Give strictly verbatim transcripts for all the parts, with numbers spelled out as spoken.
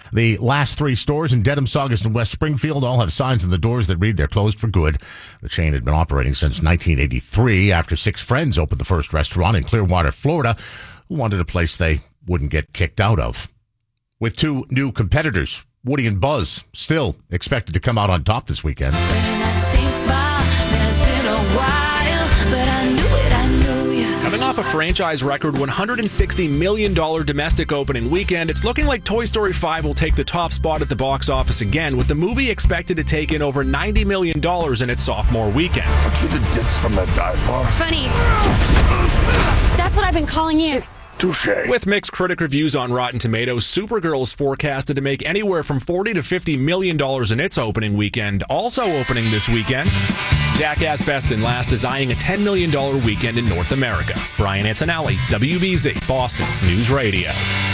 The last three stores in Dedham, Saugus, and West Springfield all have signs on the doors that read they're closed for good. The chain had been operating since nineteen eighty-three after six friends opened the first restaurant in Clearwater, Florida, who wanted a place they wouldn't get kicked out of. With two new competitors, Woody and Buzz, still expected to come out on top this weekend. Coming off a franchise record one hundred sixty million dollars domestic opening weekend, it's looking like Toy Story five will take the top spot at the box office again, with the movie expected to take in over ninety million dollars in its sophomore weekend. Aren't you the dips from the dive bar? Funny. That's what I've been calling you. Touche. With mixed critic reviews on Rotten Tomatoes, Supergirl is forecasted to make anywhere from forty to fifty million dollars in its opening weekend. Also opening this weekend, Jackass Best in Last is eyeing a ten million dollars weekend in North America. Brian Antonelli, W B Z, Boston's News Radio.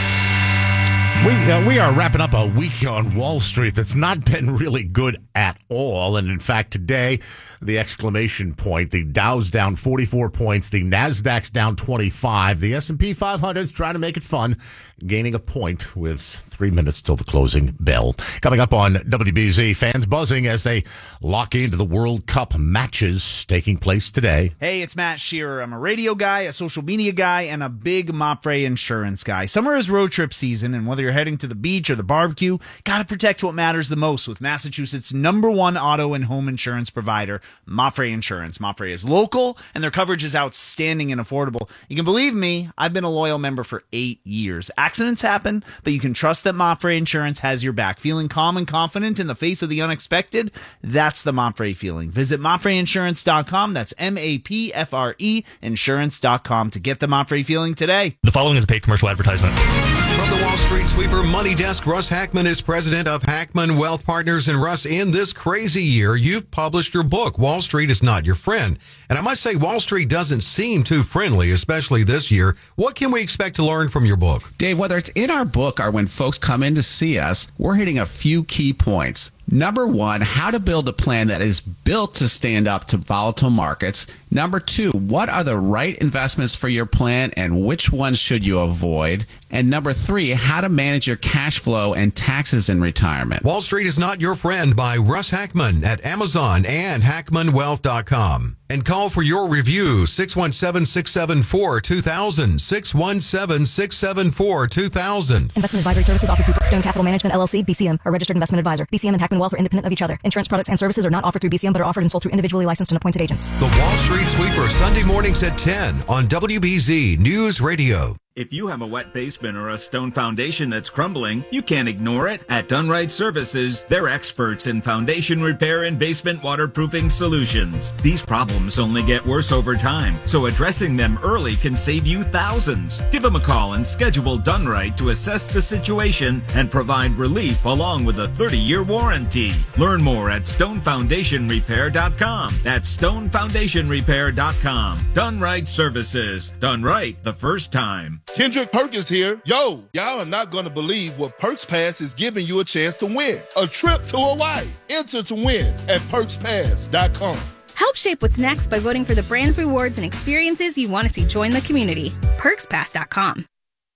We uh, we are wrapping up a week on Wall Street that's not been really good at all. And in fact, today, the exclamation point, the Dow's down forty-four points, the NASDAQ's down twenty-five, the S and P five hundred is trying to make it fun, gaining a point with three minutes till the closing bell. Coming up on W B Z, fans buzzing as they lock into the World Cup matches taking place today. Hey, it's Matt Shearer. I'm a radio guy, a social media guy, and a big Mopre insurance guy. Summer is road trip season, and whether you're heading to the beach or the barbecue, gotta protect what matters the most with Massachusetts' number one auto and home insurance provider, Mopre Insurance. Mopre is local, and their coverage is outstanding and affordable. You can believe me, I've been a loyal member for eight years. Accidents happen, but you can trust that Mopre Insurance has your back. Feeling calm and confident in the face of the unexpected? That's the Mopre feeling. Visit Mopre Insurance dot com. That's M A P F R E Insurance dot com to get the Mopre feeling today. The following is a paid commercial advertisement. From the Wall Street Sweeper Money Desk, Russ Hackman is president of Hackman Wealth Partners. And Russ, in this crazy year, you've published your book, Wall Street is Not Your Friend. And I must say, Wall Street doesn't seem too friendly, especially this year. What can we expect to learn from your book? Dave, whether it's in our book or when folks come in to see us, we're hitting a few key points. Number one, how to build a plan that is built to stand up to volatile markets. Number two, what are the right investments for your plan and which ones should you avoid? And number three, how to manage your cash flow and taxes in retirement. Wall Street is Not Your Friend by Russ Hackman at Amazon and Hackman Wealth dot com. And call for your review, six one seven, six seven four, two thousand, six one seven, six seven four, two thousand. Investment advisory services offered through Brookstone Capital Management, L L C, B C M, a registered investment advisor. B C M and Hackman Wealth are independent of each other. Insurance products and services are not offered through B C M, but are offered and sold through individually licensed and appointed agents. The Wall Street Sweeper, Sunday mornings at ten on W B Z News Radio. If you have a wet basement or a stone foundation that's crumbling, you can't ignore it. At Dunright Services, they're experts in foundation repair and basement waterproofing solutions. These problems only get worse over time, so addressing them early can save you thousands. Give them a call and schedule Dunright to assess the situation and provide relief along with a thirty-year warranty. Learn more at stone foundation repair dot com. That's stone foundation repair dot com. Dunright Services. Done right the first time. Kendrick Perkins here. Yo, y'all are not going to believe what Perks Pass is giving you a chance to win. A trip to Hawaii. Enter to win at perks pass dot com. Help shape what's next by voting for the brands, rewards, and experiences you want to see join the community. perks pass dot com.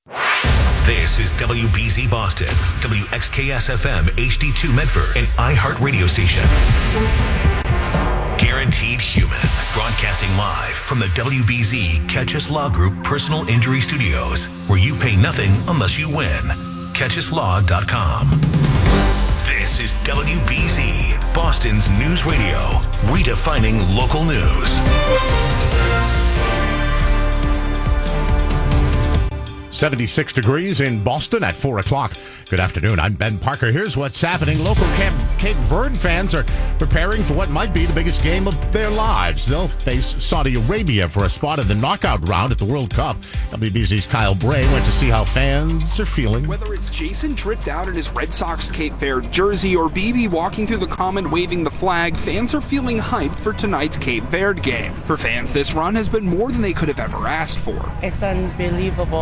This is W B Z Boston, W X K S F M H D two Medford, an iHeart radio station. Guaranteed Human, broadcasting live from the W B Z Catch Us Law Group Personal Injury Studios, where you pay nothing unless you win. catch us law dot com. This is W B Z, Boston's news radio, redefining local news. seventy-six degrees in Boston at four o'clock. Good afternoon. I'm Ben Parker. Here's what's happening. Local Cape Verde fans are preparing for what might be the biggest game of their lives. They'll face Saudi Arabia for a spot in the knockout round at the World Cup. W B Z's Kyle Bray went to see how fans are feeling. Whether it's Jason dripped out in his Red Sox Cape Verde jersey or B B walking through the common waving the flag, fans are feeling hyped for tonight's Cape Verde game. For fans, this run has been more than they could have ever asked for. It's unbelievable. It's like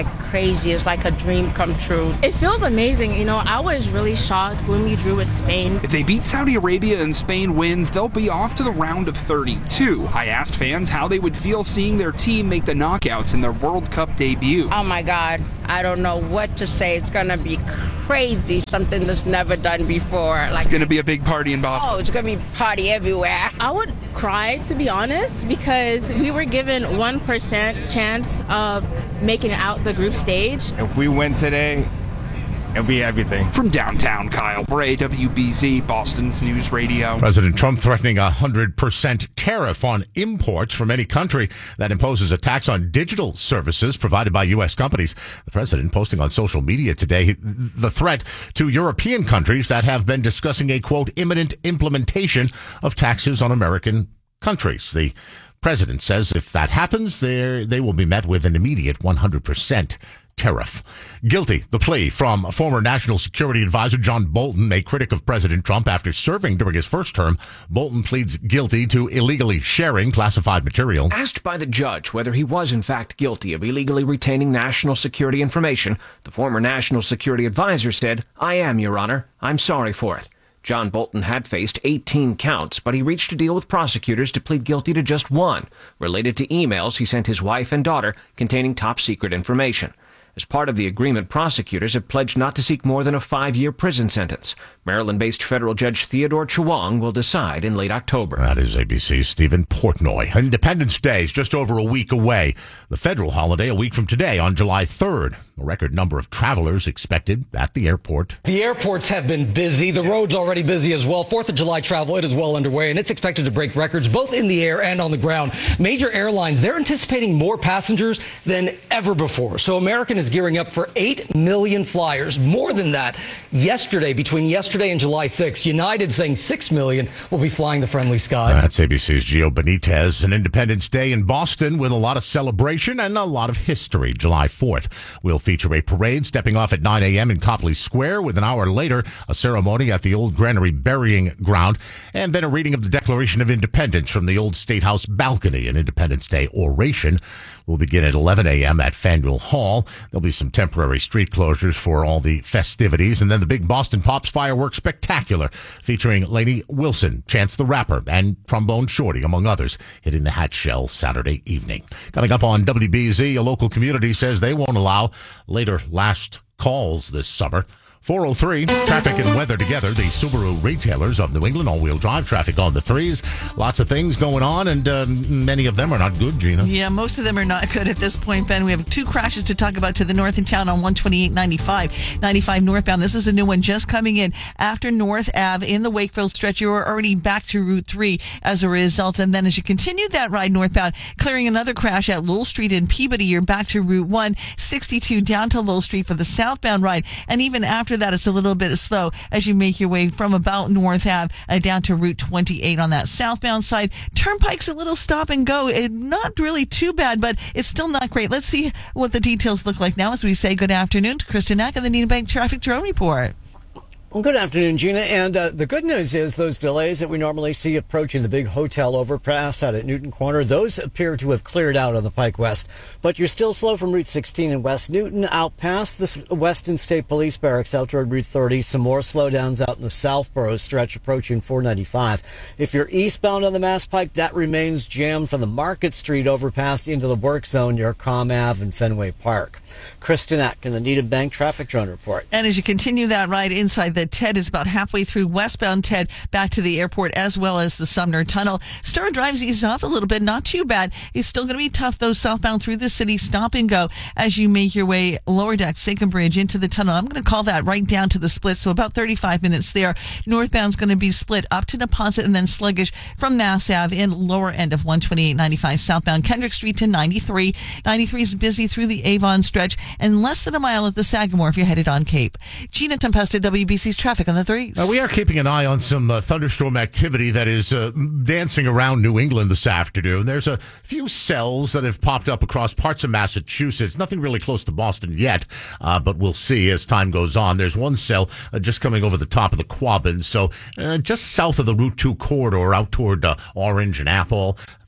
like crazy. It's like a dream come true. It feels amazing. You know, I was really shocked when we drew with Spain. If they beat Saudi Arabia and Spain wins, they'll be off to the round of thirty-two. I asked fans how they would feel seeing their team make the knockouts in their World Cup debut. Oh my God, I don't know what to say. It's going to be crazy, something that's never done before. Like, it's going to be a big party in Boston. Oh, it's going to be party everywhere. I would cry, to be honest, because we were given one percent chance of making it out the group stage. If we win today, it'll be everything. From downtown, Kyle Bray, W B Z, Boston's News Radio. President Trump threatening a one hundred percent tariff on imports from any country that imposes a tax on digital services provided by U S companies. The president posting on social media today the threat to European countries that have been discussing a, quote, imminent implementation of taxes on American countries. The president says if that happens, they will be met with an immediate one hundred percent tariff. Guilty, the plea from former National Security Advisor John Bolton, a critic of President Trump after serving during his first term. Bolton pleads guilty to illegally sharing classified material. Asked by the judge whether he was in fact guilty of illegally retaining national security information, the former National Security Advisor said, "I am, Your Honor. I'm sorry for it." John Bolton had faced eighteen counts, but he reached a deal with prosecutors to plead guilty to just one, related to emails he sent his wife and daughter containing top-secret information. As part of the agreement, prosecutors have pledged not to seek more than a five-year prison sentence. Maryland-based federal judge Theodore Chewang will decide in late October. That is A B C's Stephen Portnoy. Independence Day is just over a week away. The federal holiday a week from today on July third. A record number of travelers expected at the airport. The airports have been busy. The road's already busy as well. Fourth of July travel, it is well underway, and it's expected to break records both in the air and on the ground. Major airlines, they're anticipating more passengers than ever before. So American is gearing up for eight million flyers, more than that. Yesterday, between yesterday and July sixth, United saying six million will be flying the friendly sky. That's A B C's Gio Benitez. An Independence Day in Boston with a lot of celebration and a lot of history. July fourth will feature a parade stepping off at nine a.m. in Copley Square, with an hour later a ceremony at the Old Granary Burying Ground, and then a reading of the Declaration of Independence from the Old State House balcony. An Independence Day oration will begin at eleven a.m. at Faneuil Hall. There'll be some temporary street closures for all the festivities, and then the big Boston Pops Fireworks Spectacular featuring Lainey Wilson, Chance the Rapper, and Trombone Shorty, among others, hitting the Hatch Shell Saturday evening. Coming up on W B Z, a local community says they won't allow later last calls this summer. four oh three, traffic and weather together. The Subaru retailers of New England, all-wheel drive traffic on the threes. Lots of things going on, and uh, many of them are not good, Gina. Yeah, most of them are not good at this point, Ben. We have two crashes to talk about to the north in town on one twenty-eight ninety-five. ninety-five northbound. This is a new one just coming in after North Ave in the Wakefield stretch. You are already back to Route three as a result. And then as you continue that ride northbound, clearing another crash at Lowell Street in Peabody, you're back to Route one sixty-two down to Lowell Street for the southbound ride. And even after that, it's a little bit slow as you make your way from about North Ave uh, down to Route twenty-eight on that southbound side. Turnpike's a little stop and go. It, not really too bad, but it's still not great. Let's see what the details look like now as we say good afternoon to Kristen Nack and the Nina Bank Traffic Drone Report. Well, good afternoon, Gina. And uh, the good news is those delays that we normally see approaching the big hotel overpass out at Newton Corner, those appear to have cleared out on the Pike West. But you're still slow from Route sixteen in West Newton out past the Weston State Police Barracks out toward Route thirty. Some more slowdowns out in the Southborough stretch approaching four ninety-five. If you're eastbound on the Mass Pike, that remains jammed from the Market Street overpass into the work zone near Com Ave and Fenway Park. Kristen Eck in the Needham Bank Traffic Drone Report. And as you continue that ride inside the Ted is about halfway through westbound Ted back to the airport as well as the Sumner Tunnel. Star Drive's eased off a little bit, not too bad. It's still going to be tough though southbound through the city, stop and go as you make your way lower deck, Second Bridge into the tunnel. I'm going to call that right down to the split, so about thirty-five minutes there. Northbound's going to be split up to Neponset and then sluggish from Mass Ave in lower end of one twenty-eight ninety-five southbound Kendrick Street to ninety-three. ninety-three is busy through the Avon stretch and less than a mile at the Sagamore if you're headed on Cape. Gina Tempesta, W B C's traffic on the threes. Uh, we are keeping an eye on some uh, thunderstorm activity that is uh, dancing around New England this afternoon. There's a few cells that have popped up across parts of Massachusetts. Nothing really close to Boston yet, uh, but we'll see as time goes on. There's one cell uh, just coming over the top of the Quabbin, so uh, just south of the Route two corridor out toward uh, Orange and Athol.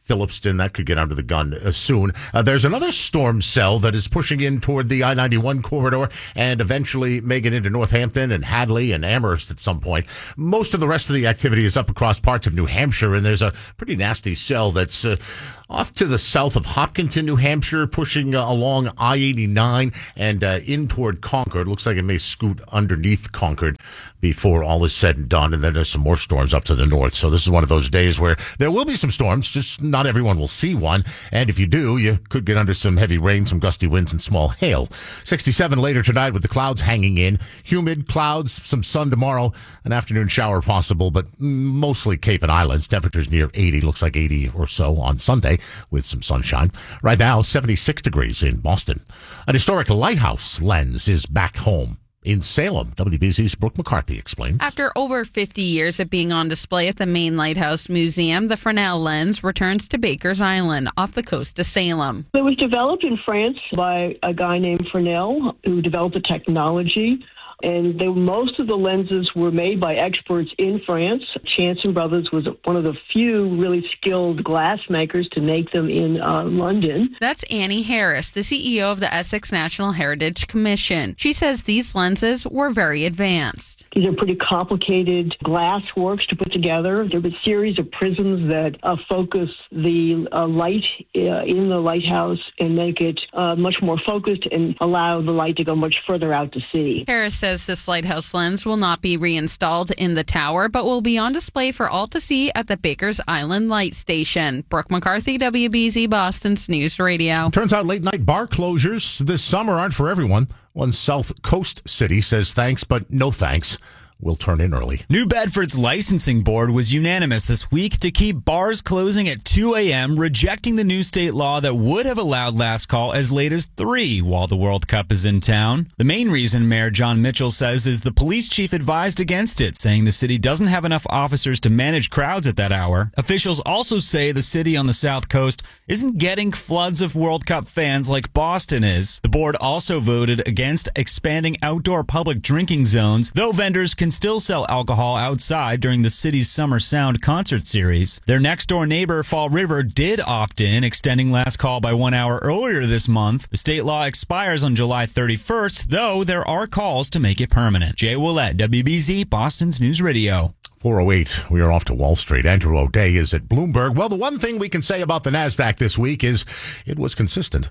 Phillipston. That could get under the gun uh, soon. Uh, there's another storm cell that is pushing in toward the I ninety-one corridor and eventually may get into Northampton and Hadley and Amherst at some point. Most of the rest of the activity is up across parts of New Hampshire, and there's a pretty nasty cell that's uh, off to the south of Hopkinton, New Hampshire, pushing uh, along I eighty-nine and uh, in toward Concord. Looks like it may scoot underneath Concord before all is said and done. And then there's some more storms up to the north. So this is one of those days where there will be some storms, just not everyone will see one. And if you do, you could get under some heavy rain, some gusty winds, and small hail. sixty-seven later tonight with the clouds hanging in. Humid clouds, some sun tomorrow, an afternoon shower possible, but mostly Cape and Islands. Temperatures near eighty, looks like eighty or so on Sunday with some sunshine. Right now, seventy-six degrees in Boston. An historic lighthouse lens is back home in Salem. W B Z's Brooke McCarthy explains. After over fifty years of being on display at the Maine Lighthouse Museum, the Fresnel lens returns to Baker's Island off the coast of Salem. It was developed in France by a guy named Fresnel, who developed the technology. And they, most of the lenses were made by experts in France. Chanson Brothers was one of the few really skilled glass makers to make them in uh, London. That's Annie Harris, the C E O of the Essex National Heritage Commission. She says these lenses were very advanced. These are pretty complicated glass works to put together. There was a series of prisms that uh, focus the uh, light uh, in the lighthouse and make it uh, much more focused and allow the light to go much further out to sea. Harris says this lighthouse lens will not be reinstalled in the tower, but will be on display for all to see at the Baker's Island Light Station. Brooke McCarthy, W B Z Boston's News Radio. Turns out late night bar closures this summer aren't for everyone. One South Coast city says thanks, but no thanks. Will turn in early. New Bedford's licensing board was unanimous this week to keep bars closing at two a.m., rejecting the new state law that would have allowed last call as late as three while the World Cup is in town. The main reason, Mayor John Mitchell says, is the police chief advised against it, saying the city doesn't have enough officers to manage crowds at that hour. Officials also say the city on the South Coast isn't getting floods of World Cup fans like Boston is. The board also voted against expanding outdoor public drinking zones, though vendors can still sell alcohol outside during the city's Summer Sound concert series. Their next-door neighbor, Fall River, did opt in, extending last call by one hour earlier this month. The state law expires on July thirty-first, though there are calls to make it permanent. Jay Willett, W B Z, Boston's News Radio. four oh eight, we are off to Wall Street. Andrew O'Day is at Bloomberg. Well, the one thing we can say about the NASDAQ this week is it was consistent.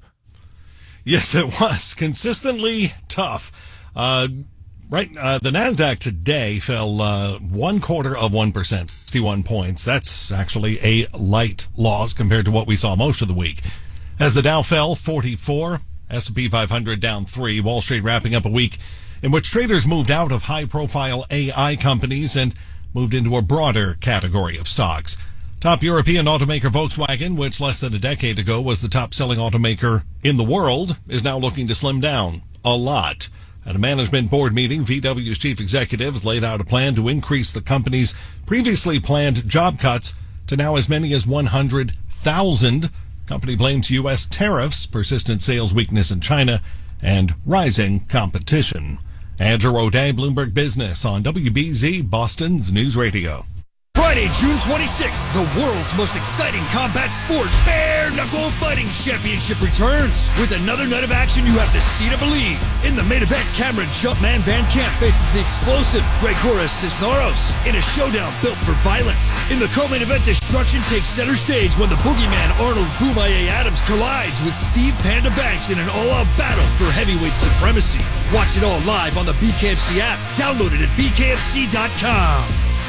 Yes, it was. Consistently tough. Uh, right, uh, the NASDAQ today fell uh, one quarter of one percent, sixty-one points. That's actually a light loss compared to what we saw most of the week. As the Dow fell forty-four, S and P five hundred down three. Wall Street wrapping up a week in which traders moved out of high-profile A I companies and moved into a broader category of stocks. Top European automaker Volkswagen, which less than a decade ago was the top-selling automaker in the world, is now looking to slim down a lot. At a management board meeting, V W's chief executives laid out a plan to increase the company's previously planned job cuts to now as many as one hundred thousand. Company blames U S tariffs, persistent sales weakness in China, and rising competition. Andrew O'Day, Bloomberg Business on W B Z, Boston's News Radio. Friday, June twenty-sixth, the world's most exciting combat sport, Bare Knuckle Fighting Championship returns. With another night of action you have to see to believe. In the main event, Cameron Jumpman Van Camp faces the explosive Gregoris Cisneros in a showdown built for violence. In the co-main event, destruction takes center stage when the boogeyman Arnold Boomaye Adams collides with Steve Panda Banks in an all-out battle for heavyweight supremacy. Watch it all live on the B K F C app. Download it at B K F C dot com.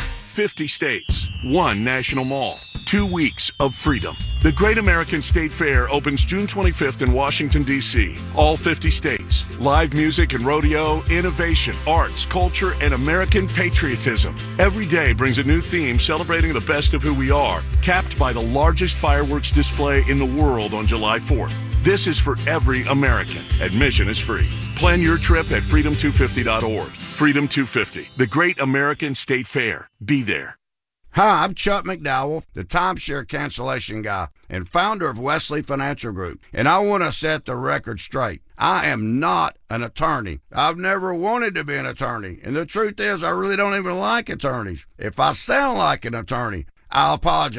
fifty states, one national mall, two weeks of freedom. The Great American State Fair opens June twenty-fifth in Washington, D C All fifty states. Live music and rodeo, innovation, arts, culture, and American patriotism. Every day brings a new theme celebrating the best of who we are, capped by the largest fireworks display in the world on July fourth. This is for every American. Admission is free. Plan your trip at freedom two fifty dot org. Freedom two fifty, the Great American State Fair. Be there. Hi, I'm Chuck McDowell, the timeshare cancellation guy and founder of Wesley Financial Group, and I want to set the record straight. I am not an attorney. I've never wanted to be an attorney, and the truth is I really don't even like attorneys. If I sound like an attorney, I apologize.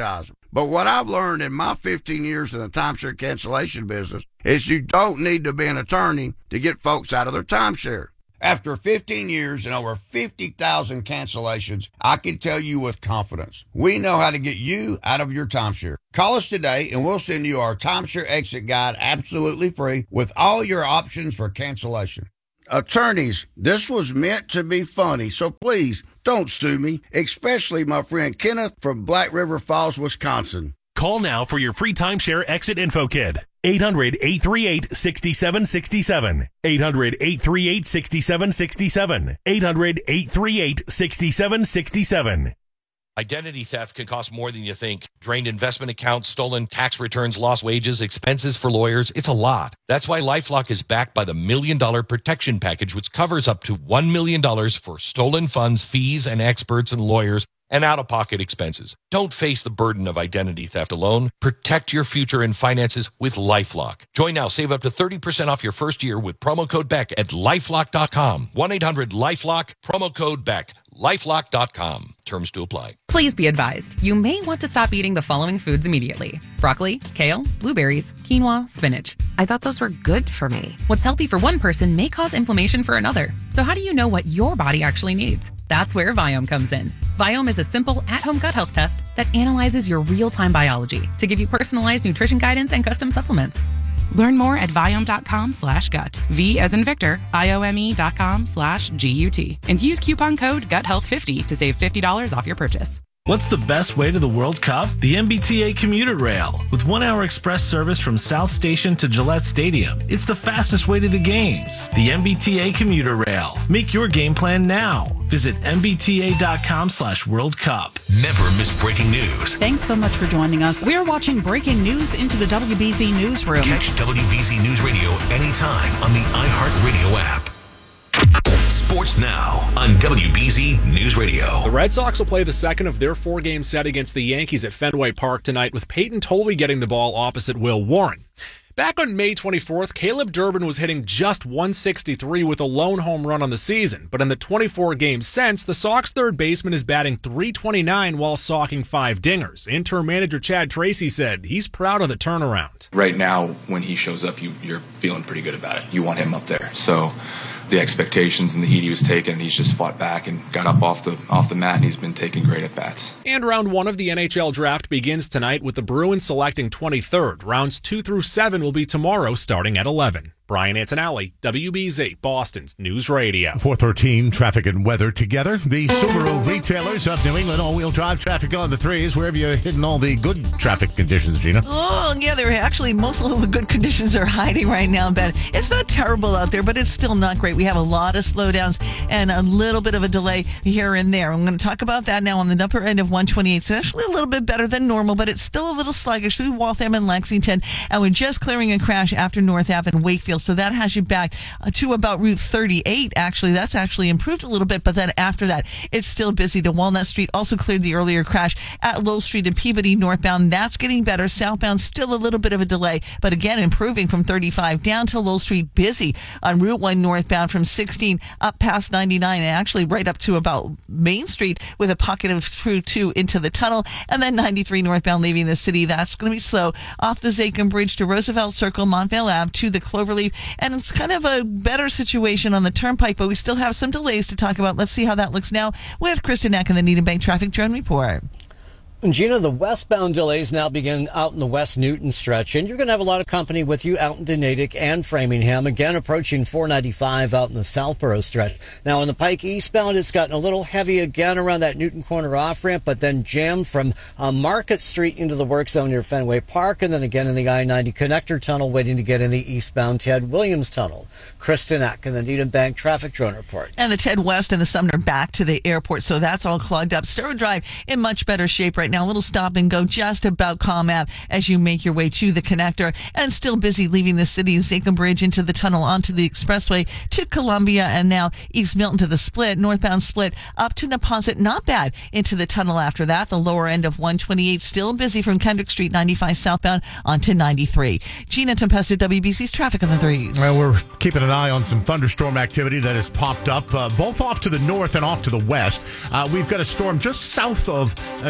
But what I've learned in my fifteen years in the timeshare cancellation business is you don't need to be an attorney to get folks out of their timeshare. After fifteen years and over fifty thousand cancellations, I can tell you with confidence, we know how to get you out of your timeshare. Call us today and we'll send you our timeshare exit guide absolutely free with all your options for cancellation. Attorneys, this was meant to be funny, so please don't sue me, especially my friend Kenneth from Black River Falls, Wisconsin. Call now for your free timeshare exit info kit. eight hundred, eight three eight, six seven six seven. eight hundred, eight three eight, six seven six seven. eight hundred, eight three eight, six seven six seven. Identity theft can cost more than you think. Drained investment accounts, stolen tax returns, lost wages, expenses for lawyers. It's a lot. That's why LifeLock is backed by the Million Dollar Protection Package, which covers up to one million dollars for stolen funds, fees, and experts and lawyers, and out-of-pocket expenses. Don't face the burden of identity theft alone. Protect your future and finances with LifeLock. Join now. Save up to thirty percent off your first year with promo code Beck at lifelock dot com. one eight hundred lifelock, promo code Beck. lifelock dot com. Terms to apply. Please be advised, you may want to stop eating the following foods immediately. Broccoli, kale, blueberries, quinoa, spinach. I thought those were good for me. What's healthy for one person may cause inflammation for another. So how do you know what your body actually needs? That's where Viome comes in. Viome is a simple at-home gut health test that analyzes your real-time biology to give you personalized nutrition guidance and custom supplements. Learn more at Viome.com slash gut. V as in Victor, I-O-M-E dot com slash G-U-T. And use coupon code gut health fifty to save fifty dollars off your purchase. What's the best way to the World Cup? The M B T A commuter rail. With one-hour express service from South Station to Gillette Stadium. It's the fastest way to the games. The M B T A commuter rail. Make your game plan now. Visit M B T A dot com slash World Cup. Never miss breaking news. Thanks so much for joining us. We're watching breaking news into the W B Z Newsroom. Catch W B Z News Radio anytime on the iHeartRadio app. Sports Now on W B Z News Radio. The Red Sox will play the second of their four-game set against the Yankees at Fenway Park tonight, with Peyton Toley getting the ball opposite Will Warren. Back on May twenty-fourth, Caleb Durbin was hitting just one sixty-three with a lone home run on the season. But in the twenty-four games since, the Sox third baseman is batting three twenty-nine while socking five dingers. Interim manager Chad Tracy said he's proud of the turnaround. Right now, when he shows up, you, you're feeling pretty good about it. You want him up there. So the expectations and the heat he was taking, he's just fought back and got up off the off the mat, and he's been taking great at-bats. And round one of the N H L draft begins tonight with the Bruins selecting twenty-third. Rounds two through seven will be tomorrow starting at eleven. Brian Antonelli, W B Z, Boston's News Radio. four thirteen, traffic and weather together. The Subaru retailers of New England, all-wheel drive traffic on the threes. Where have you hidden all the good traffic conditions, Gina? Oh, yeah, they're actually, most of the good conditions are hiding right now, Ben. It's not terrible out there, but it's still not great. We have a lot of slowdowns and a little bit of a delay here and there. I'm going to talk about that now on the upper end of one twenty-eight. It's actually a little bit better than normal, but it's still a little sluggish through Waltham and Lexington. And we're just clearing a crash after North Ave and Wakefield. So that has you back uh, to about Route thirty-eight. Actually, that's actually improved a little bit, but then after that, it's still busy. To Walnut Street also cleared the earlier crash at Lowell Street and Peabody northbound. That's getting better. Southbound, still a little bit of a delay, but again, improving from thirty-five down to Lowell Street. Busy on Route one northbound from sixteen up past ninety-nine and actually right up to about Main Street with a pocket of through two into the tunnel, and then ninety-three northbound leaving the city. That's going to be slow off the Zachem Bridge to Roosevelt Circle, Montvale Ave to the Cloverleaf, and it's kind of a better situation on the Turnpike, but we still have some delays to talk about. Let's see how that looks now with Kristen Eck in the Needham Bank Traffic Drone Report. Gina, the westbound delays now begin out in the West Newton stretch, and you're going to have a lot of company with you out in Natick and Framingham, again approaching four ninety-five out in the Southborough stretch. Now, on the Pike eastbound, it's gotten a little heavy again around that Newton Corner off-ramp, but then jammed from uh, Market Street into the work zone near Fenway Park, and then again in the I ninety connector tunnel waiting to get in the eastbound Ted Williams Tunnel. Kristen Eck in the Needham Bank Traffic Drone Report. And the Ted West and the Sumner back to the airport, so that's all clogged up. Star Drive in much better shape right now. A little stop and go just about Calm Ave as you make your way to the connector, and still busy leaving the city. Zachem Bridge into the tunnel onto the expressway to Columbia, and now East Milton to the Split, northbound Split up to Neponset. Not bad into the tunnel after that. The lower end of one twenty-eight still busy from Kendrick Street ninety-five southbound onto ninety-three. Gina Tempesta, W B C's traffic on the threes. Well, we're keeping an eye on some thunderstorm activity that has popped up, uh, both off to the north and off to the west. Uh, we've got a storm just south of uh, Concord.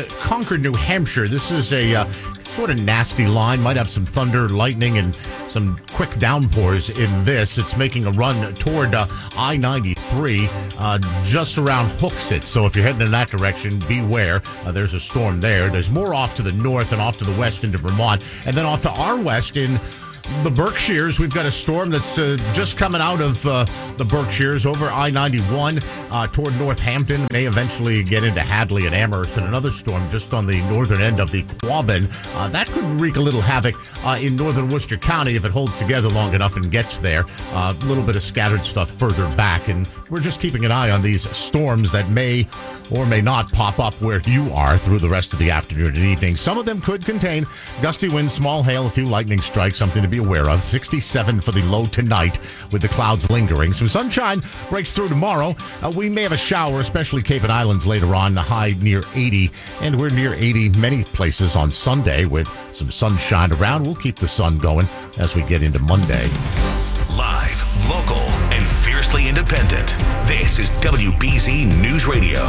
Concord, New Hampshire. This is a uh, sort of nasty line. Might have some thunder, lightning, and some quick downpours in this. It's making a run toward uh, I ninety-three, uh, just around Hooksett. So if you're heading in that direction, beware. Uh, there's a storm there. There's more off to the north and off to the west into Vermont. And then off to our west in the Berkshires, we've got a storm that's uh, just coming out of uh, the Berkshires over I ninety-one uh, toward Northampton. May eventually get into Hadley and Amherst, and another storm just on the northern end of the Quabbin. Uh, that could wreak a little havoc uh, in northern Worcester County if it holds together long enough and gets there. A uh, little bit of scattered stuff further back, and we're just keeping an eye on these storms that may or may not pop up where you are through the rest of the afternoon and evening. Some of them could contain gusty winds, small hail, a few lightning strikes, something to be aware of. sixty-seven for the low tonight with the clouds lingering. Some sunshine breaks through tomorrow. Uh, we may have a shower, especially Cape and Islands later on, the high near eighty. And we're near eighty many places on Sunday with some sunshine around. We'll keep the sun going as we get into Monday. Live, local, and fiercely independent. This is W B Z News Radio.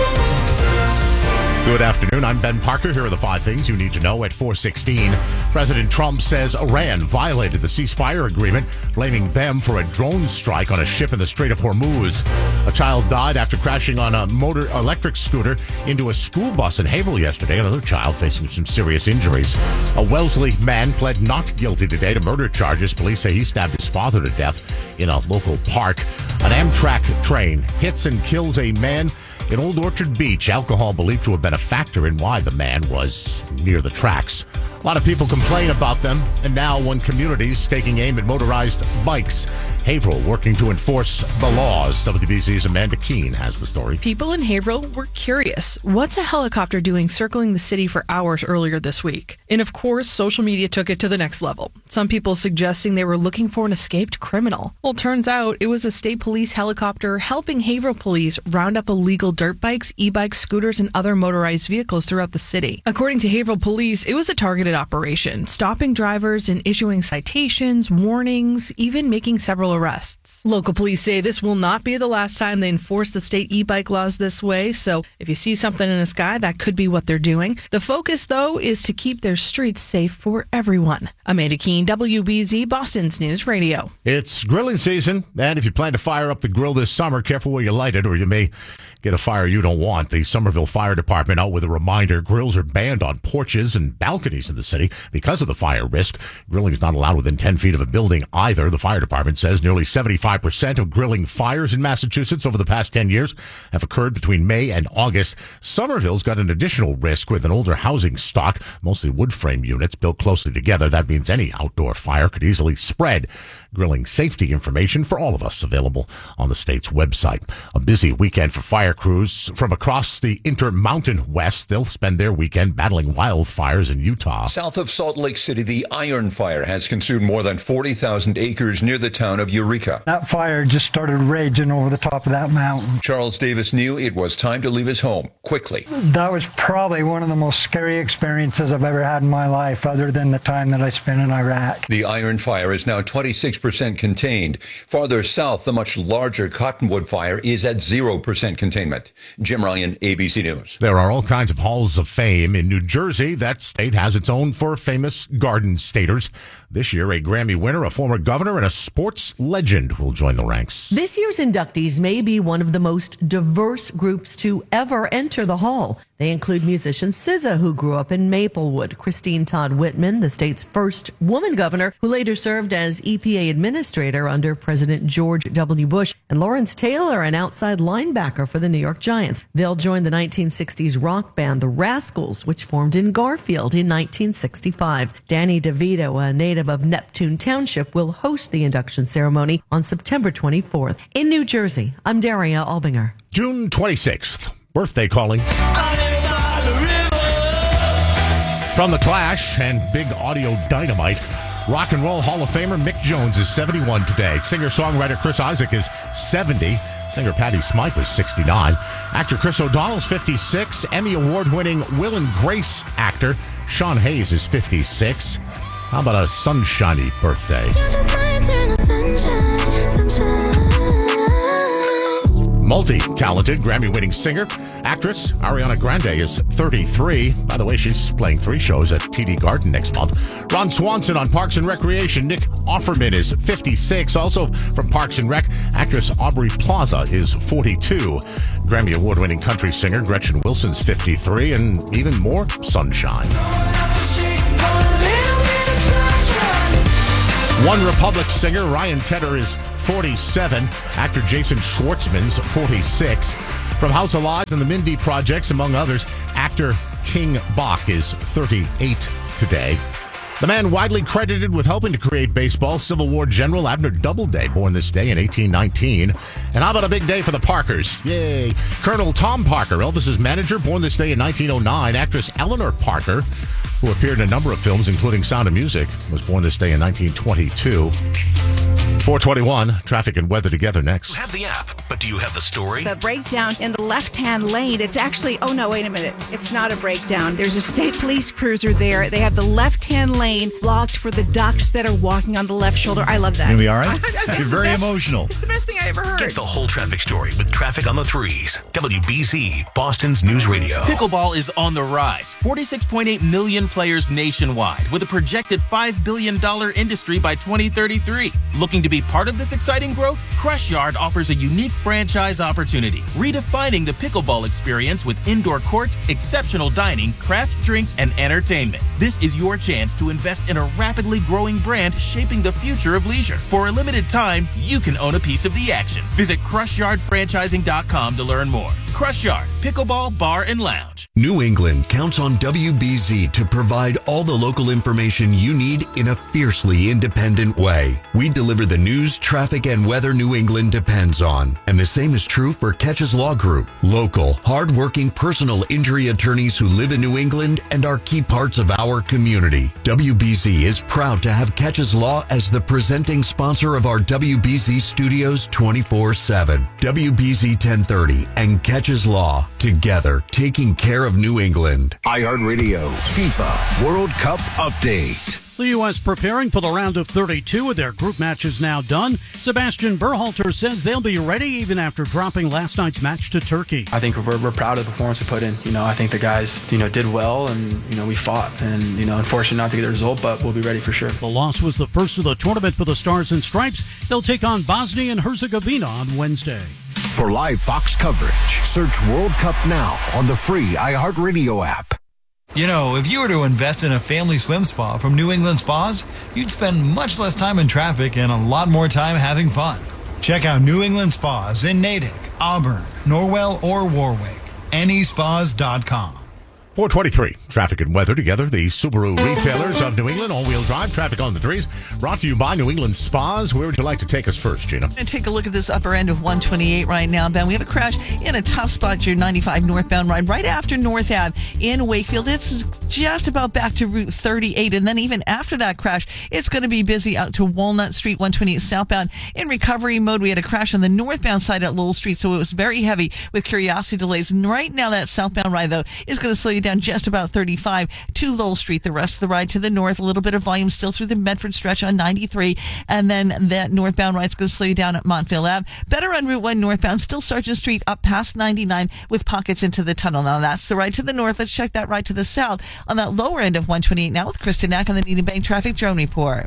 Good afternoon. I'm Ben Parker. Here are the five things you need to know at four sixteen. President Trump says Iran violated the ceasefire agreement, blaming them for a drone strike on a ship in the Strait of Hormuz. A child died after crashing on a motor electric scooter into a school bus in Haverhill yesterday. Another child facing some serious injuries. A Wellesley man pled not guilty today to murder charges. Police say he stabbed his father to death in a local park. An Amtrak train hits and kills a man in Old Orchard Beach. Alcohol believed to have been a factor in why the man was near the tracks. A lot of people complain about them, and now one community is taking aim at motorized bikes. Haverhill working to enforce the laws. W B C's Amanda Keene has the story. People in Haverhill were curious. What's a helicopter doing circling the city for hours earlier this week? And of course, social media took it to the next level. Some people suggesting they were looking for an escaped criminal. Well, turns out it was a state police helicopter helping Haverhill police round up illegal dirt bikes, e-bikes, scooters, and other motorized vehicles throughout the city. According to Haverhill police, it was a targeted operation, stopping drivers and issuing citations, warnings, even making several arrests. Local police say this will not be the last time they enforce the state e-bike laws this way, so if you see something in the sky, that could be what they're doing. The focus, though, is to keep their streets safe for everyone. Amanda Keene, W B Z, Boston's News Radio. It's grilling season, and if you plan to fire up the grill this summer, careful where you light it, or you may get a fire you don't want. The Somerville Fire Department out with a reminder. Grills are banned on porches and balconies in the city because of the fire risk. Grilling is not allowed within ten feet of a building either. The fire department says nearly seventy-five percent of grilling fires in Massachusetts over the past ten years have occurred between May and August. Somerville's got an additional risk with an older housing stock, mostly wood frame units built closely together. That means any outdoor fire could easily spread. Grilling safety information for all of us available on the state's website. A busy weekend for fire crews from across the Intermountain West. They'll spend their weekend battling wildfires in Utah. South of Salt Lake City, the Iron Fire has consumed more than forty thousand acres near the town of Eureka. That fire just started raging over the top of that mountain. Charles Davis knew it was time to leave his home quickly. That was probably one of the most scary experiences I've ever had in my life, other than the time that I spent in Iraq. The Iron Fire is now twenty-six percent contained. Farther south, the much larger Cottonwood Fire is at zero percent containment. Jim Ryan, A B C News. There are all kinds of halls of fame in New Jersey. That state has its own for famous Garden Staters. This year, a Grammy winner, a former governor, and a sports legend will join the ranks. This year's inductees may be one of the most diverse groups to ever enter the hall. They include musician S Z A, who grew up in Maplewood, Christine Todd Whitman, the state's first woman governor, who later served as E P A administrator under President George W. Bush, and Lawrence Taylor, an outside linebacker for the New York Giants. They'll join the nineteen sixties rock band The Rascals, which formed in Garfield in nineteen sixty-five. Danny DeVito, a native of Neptune Township, will host the induction ceremony on September twenty-fourth. In New Jersey, I'm Daria Albinger. June twenty-sixth, birthday calling. From The Clash and Big Audio Dynamite, Rock and Roll Hall of Famer Mick Jones is seventy-one today. Singer-songwriter Chris Isaak is seventy. Singer Patti Smythe is sixty-nine. Actor Chris O'Donnell is fifty-six. Emmy Award-winning Will and Grace actor Sean Hayes is fifty-six. How about a sunshiny birthday? Multi-talented, Grammy-winning singer, actress Ariana Grande is thirty-three. By the way, she's playing three shows at T D Garden next month. Ron Swanson on Parks and Recreation. Nick Offerman is fifty-six. Also from Parks and Rec, actress Aubrey Plaza is forty-two. Grammy Award-winning country singer Gretchen Wilson's fifty-three, and even more sunshine. One Republic singer Ryan Tedder is forty-seven. Actor Jason Schwartzman's forty-six. From House of Lies and the Mindy Projects, among others, actor King Bach is thirty-eight today. The man widely credited with helping to create baseball, Civil War General Abner Doubleday, born this day in eighteen nineteen. And how about a big day for the Parkers? Yay! Colonel Tom Parker, Elvis's manager, born this day in nineteen oh nine. Actress Eleanor Parker, who appeared in a number of films, including Sound of Music, was born this day in nineteen twenty-two. four twenty-one, traffic and weather together next. You have the app, but do you have the story? The breakdown in the left-hand lane, it's actually, oh no, wait a minute. It's not a breakdown. There's a state police cruiser there. They have the left-hand lane blocked for the ducks that are walking on the left shoulder. I love that. You'll be all right? It's You're the very best- emotional. It's the best thing I ever heard. Get the whole traffic story with Traffic on the Threes. W B Z, Boston's News Radio. Pickleball is on the rise. forty-six point eight million players nationwide, with a projected five billion dollars industry by twenty thirty-three. Looking to be part of this exciting growth? Crush Yard offers a unique franchise opportunity, redefining the pickleball experience with indoor court, exceptional dining, craft drinks, and entertainment. This is your chance to invest in a rapidly growing brand shaping the future of leisure. For a limited time, you can own a piece of the action. Visit crush yard franchising dot com to learn more. Crush Yard, Pickleball Bar and Lounge. New England counts on W B Z to provide all the local information you need in a fiercely independent way. We deliver the news, traffic, and weather New England depends on. And the same is true for Ketch's Law Group. Local, hard-working personal injury attorneys who live in New England and are key parts of our community. W B Z is proud to have Ketch's Law as the presenting sponsor of our W B Z Studios twenty-four seven. W B Z ten thirty and Ketch's Law, together taking care of New England. iHeartRadio FIFA World Cup Update. The U S preparing for the round of thirty-two with their group matches now done. Sebastian Berhalter says they'll be ready even after dropping last night's match to Turkey. I think we're, we're proud of the performance we put in. You know, I think the guys, you know, did well and, you know, we fought and, you know, unfortunately not to get the result, but we'll be ready for sure. The loss was the first of the tournament for the Stars and Stripes. They'll take on Bosnia and Herzegovina on Wednesday. For live Fox coverage, search World Cup now on the free iHeartRadio app. You know, if you were to invest in a family swim spa from New England Spas, you'd spend much less time in traffic and a lot more time having fun. Check out New England Spas in Natick, Auburn, Norwell, or Warwick. Any spas dot com. four twenty-three, traffic and weather together. The Subaru retailers of New England, all-wheel drive, traffic on the threes. Brought to you by New England Spas. Where would you like to take us first, Gina? Going to take a look at this upper end of one twenty-eight right now, Ben. We have a crash in a tough spot, your ninety-five northbound ride, right after North Ave in Wakefield. It's just about back to Route thirty-eight, and then even after that crash, it's going to be busy out to Walnut Street, one twenty-eight southbound. In recovery mode, we had a crash on the northbound side at Lowell Street, so it was very heavy with curiosity delays. And right now, that southbound ride, though, is going to slow you down just about thirty-five to Lowell Street. The rest of the ride to the north, a little bit of volume still through the Medford stretch on ninety-three, and then that northbound ride is going to slow you down at Montville Ave. Better on Route one northbound, still Sargent Street up past ninety-nine with pockets into the tunnel. Now that's the ride to the north. Let's check that ride to the south on that lower end of one twenty-eight now with Kristen Knack on the Needham Bank Traffic Drone Report.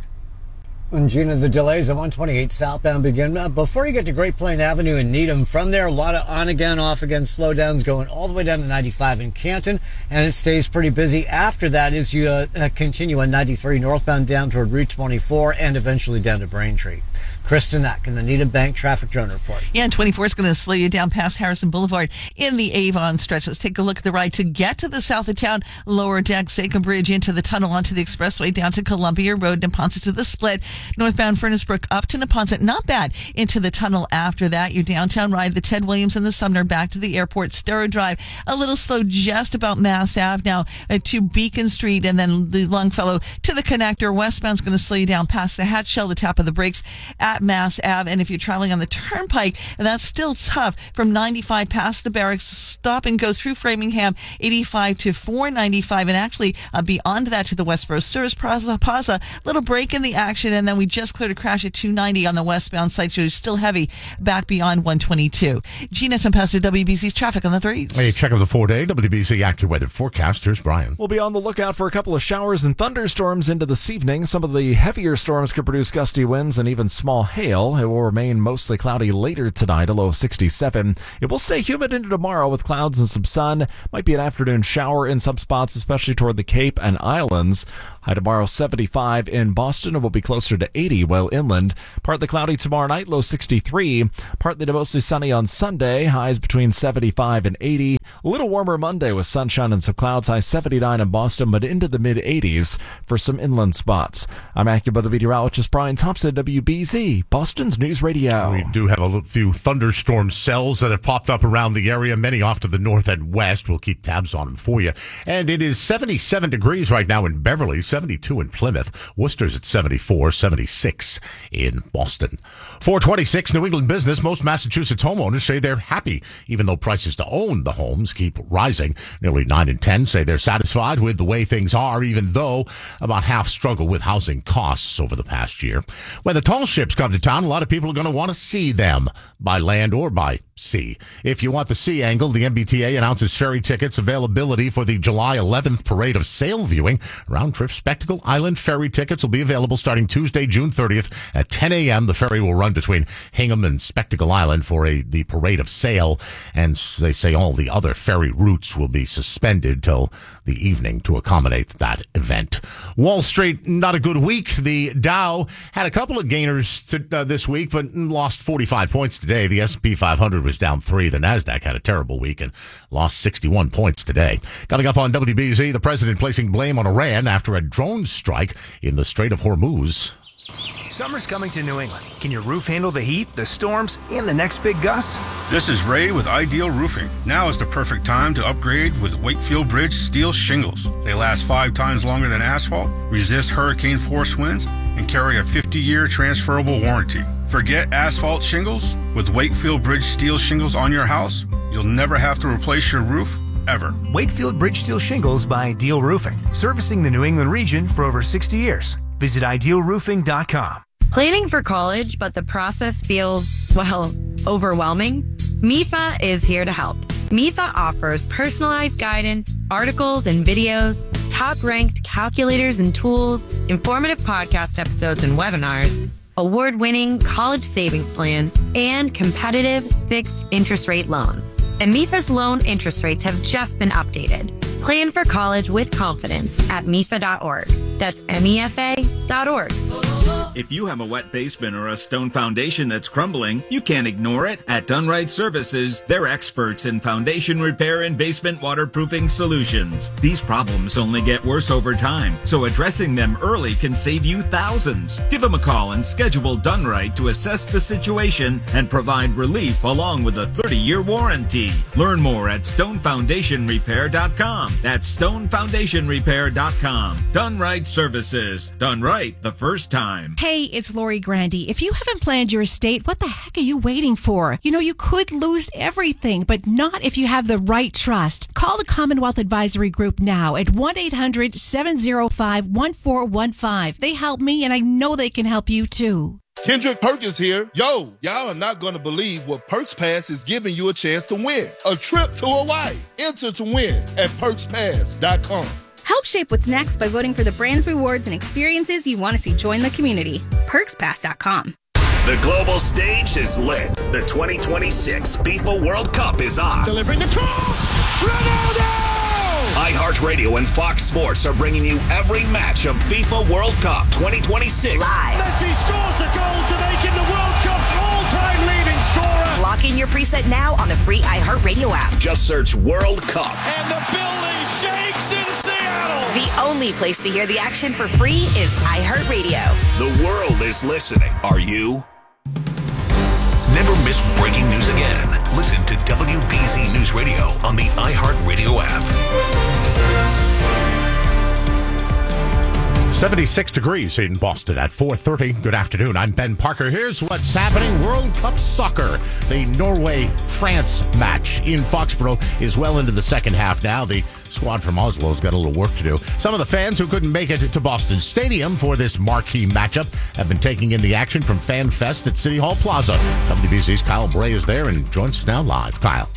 And Gina, the delays at one twenty-eight southbound begin uh, before you get to Great Plain Avenue in Needham. From there, a lot of on again, off again slowdowns going all the way down to ninety-five in Canton, and it stays pretty busy after that as you uh, uh, continue on ninety-three northbound down toward Route twenty-four and eventually down to Braintree. Kristen Knack in the Needham Bank Traffic Drone Report. Yeah, and twenty-four is going to slow you down past Harrison Boulevard in the Avon stretch. Let's take a look at the ride to get to the south of town. Lower deck, Seacom Bridge into the tunnel onto the expressway down to Columbia Road, Neponset to the split. Northbound Furnace Brook up to Neponset. Not bad. Into the tunnel after that. Your downtown ride, the Ted Williams and the Sumner back to the airport. Starrow Drive, a little slow just about Mass Ave now uh, to Beacon Street, and then the Longfellow to the connector. Westbound's going to slow you down past the Hatch Shell, the tap of the brakes at Mass Ave. And if you're traveling on the Turnpike, that's still tough from ninety-five past the barracks, stop and go through Framingham, eighty-five to four ninety-five, and actually uh, beyond that to the Westboro Service Plaza. Plaza. Little break in the action, and then we just cleared a crash at two ninety on the westbound side, so it's still heavy back beyond one twenty-two. Gina Tempesta, W B C's traffic on the threes. Hey, check out the four-day W B C AccuWeather forecast. Here's Brian. We'll be on the lookout for a couple of showers and thunderstorms into this evening. Some of the heavier storms could produce gusty winds and even small hail. It will remain mostly cloudy later tonight, a low of sixty-seven. It will stay humid into tomorrow with clouds and some sun. Might be an afternoon shower in some spots, especially toward the Cape and Islands. High tomorrow, seventy-five in Boston. It will be closer to eighty well inland. Partly cloudy tomorrow night, low sixty-three. Partly to mostly sunny on Sunday. Highs between seventy-five and eighty. A little warmer Monday with sunshine and some clouds. High seventy-nine in Boston, but into the mid-eighties for some inland spots. I'm AccuWeather meteorologist Brian Thompson, W B Z, Boston's News Radio. We do have a few thunderstorm cells that have popped up around the area, many off to the north and west. We'll keep tabs on them for you. And it is seventy-seven degrees right now in Beverly, seventy-two in Plymouth. Worcester's at seventy-four, seventy-six in Boston. four twenty-six, New England business. Most Massachusetts homeowners say they're happy, even though prices to own the homes keep rising. Nearly nine in ten say they're satisfied with the way things are, even though about half struggle with housing costs over the past year. When the tall ships come to town, a lot of people are going to want to see them by land or by sea. If you want the sea angle, the M B T A announces ferry tickets availability for the July eleventh parade of sail viewing. Round-trip Spectacle Island ferry tickets will be available starting Tuesday, June thirtieth at ten a.m. The ferry will run between Hingham and Spectacle Island for a the parade of sail, and they say all the other ferry routes will be suspended till the evening to accommodate that event. Wall Street, not a good week. The Dow had a couple of gainers to, uh, this week, but lost forty-five points today. The S and P five hundred was down three. The Nasdaq had a terrible week and lost sixty-one points today. Coming up on W B Z, the president placing blame on Iran after a drone strike in the Strait of Hormuz. Summer's coming to New England. Can your roof handle the heat, the storms, and the next big gust? This is Ray with Ideal Roofing. Now is the perfect time to upgrade with Wakefield Bridge steel shingles. They last five times longer than asphalt, resist hurricane force winds, and carry a fifty-year transferable warranty. Forget asphalt shingles. With Wakefield Bridge steel shingles on your house, you'll never have to replace your roof, ever. Wakefield Bridge steel shingles by Ideal Roofing, servicing the New England region for over sixty years. Visit ideal roofing dot com. Planning for college, but the process feels, well, overwhelming? M I F A is here to help. M I F A offers personalized guidance, articles and videos, top-ranked calculators and tools, informative podcast episodes and webinars, award-winning college savings plans, and competitive fixed interest rate loans. And M I F A's loan interest rates have just been updated. Plan for college with confidence at M I F A dot org. That's M E F A dot org. If you have a wet basement or a stone foundation that's crumbling, you can't ignore it. At Dunright Services, they're experts in foundation repair and basement waterproofing solutions. These problems only get worse over time, so addressing them early can save you thousands. Give them a call and schedule Dunright to assess the situation and provide relief along with a thirty-year warranty. Learn more at stone foundation repair dot com. That's stone foundation repair dot com. Dunright Services. Done right the first time. Hey, it's Lori Grandy. If you haven't planned your estate, what the heck are you waiting for? You know, you could lose everything, but not if you have the right trust. Call the Commonwealth Advisory Group now at one eight hundred seven oh five one four one five. They help me, and I know they can help you too. Kendrick Perkins here. Yo, y'all are not going to believe what Perks Pass is giving you a chance to win. A trip to Hawaii. Enter to win at perks pass dot com. Help shape what's next by voting for the brands, rewards, and experiences you want to see join the community. perks pass dot com. The global stage is lit. The twenty twenty-six FIFA World Cup is on. Delivering the cross! Ronaldo! iHeartRadio and Fox Sports are bringing you every match of FIFA World Cup twenty twenty-six. Live. Messi scores the goal to make him the World Cup's all-time leading scorer. Lock in your preset now on the free iHeartRadio app. Just search World Cup. And the building shakes in Seattle. The only place to hear the action for free is iHeartRadio. The world is listening. Are you? Never miss breaking news again. Listen to W B Z News Radio on the iHeartRadio app. seventy-six degrees in Boston at four thirty. Good afternoon. I'm Ben Parker. Here's what's happening. World Cup Soccer. The Norway-France match in Foxborough is well into the second half now. The squad from Oslo's got a little work to do. Some of the fans who couldn't make it to Boston Stadium for this marquee matchup have been taking in the action from Fan Fest at City Hall Plaza. W B C's Kyle Bray is there and joins us now live. Kyle.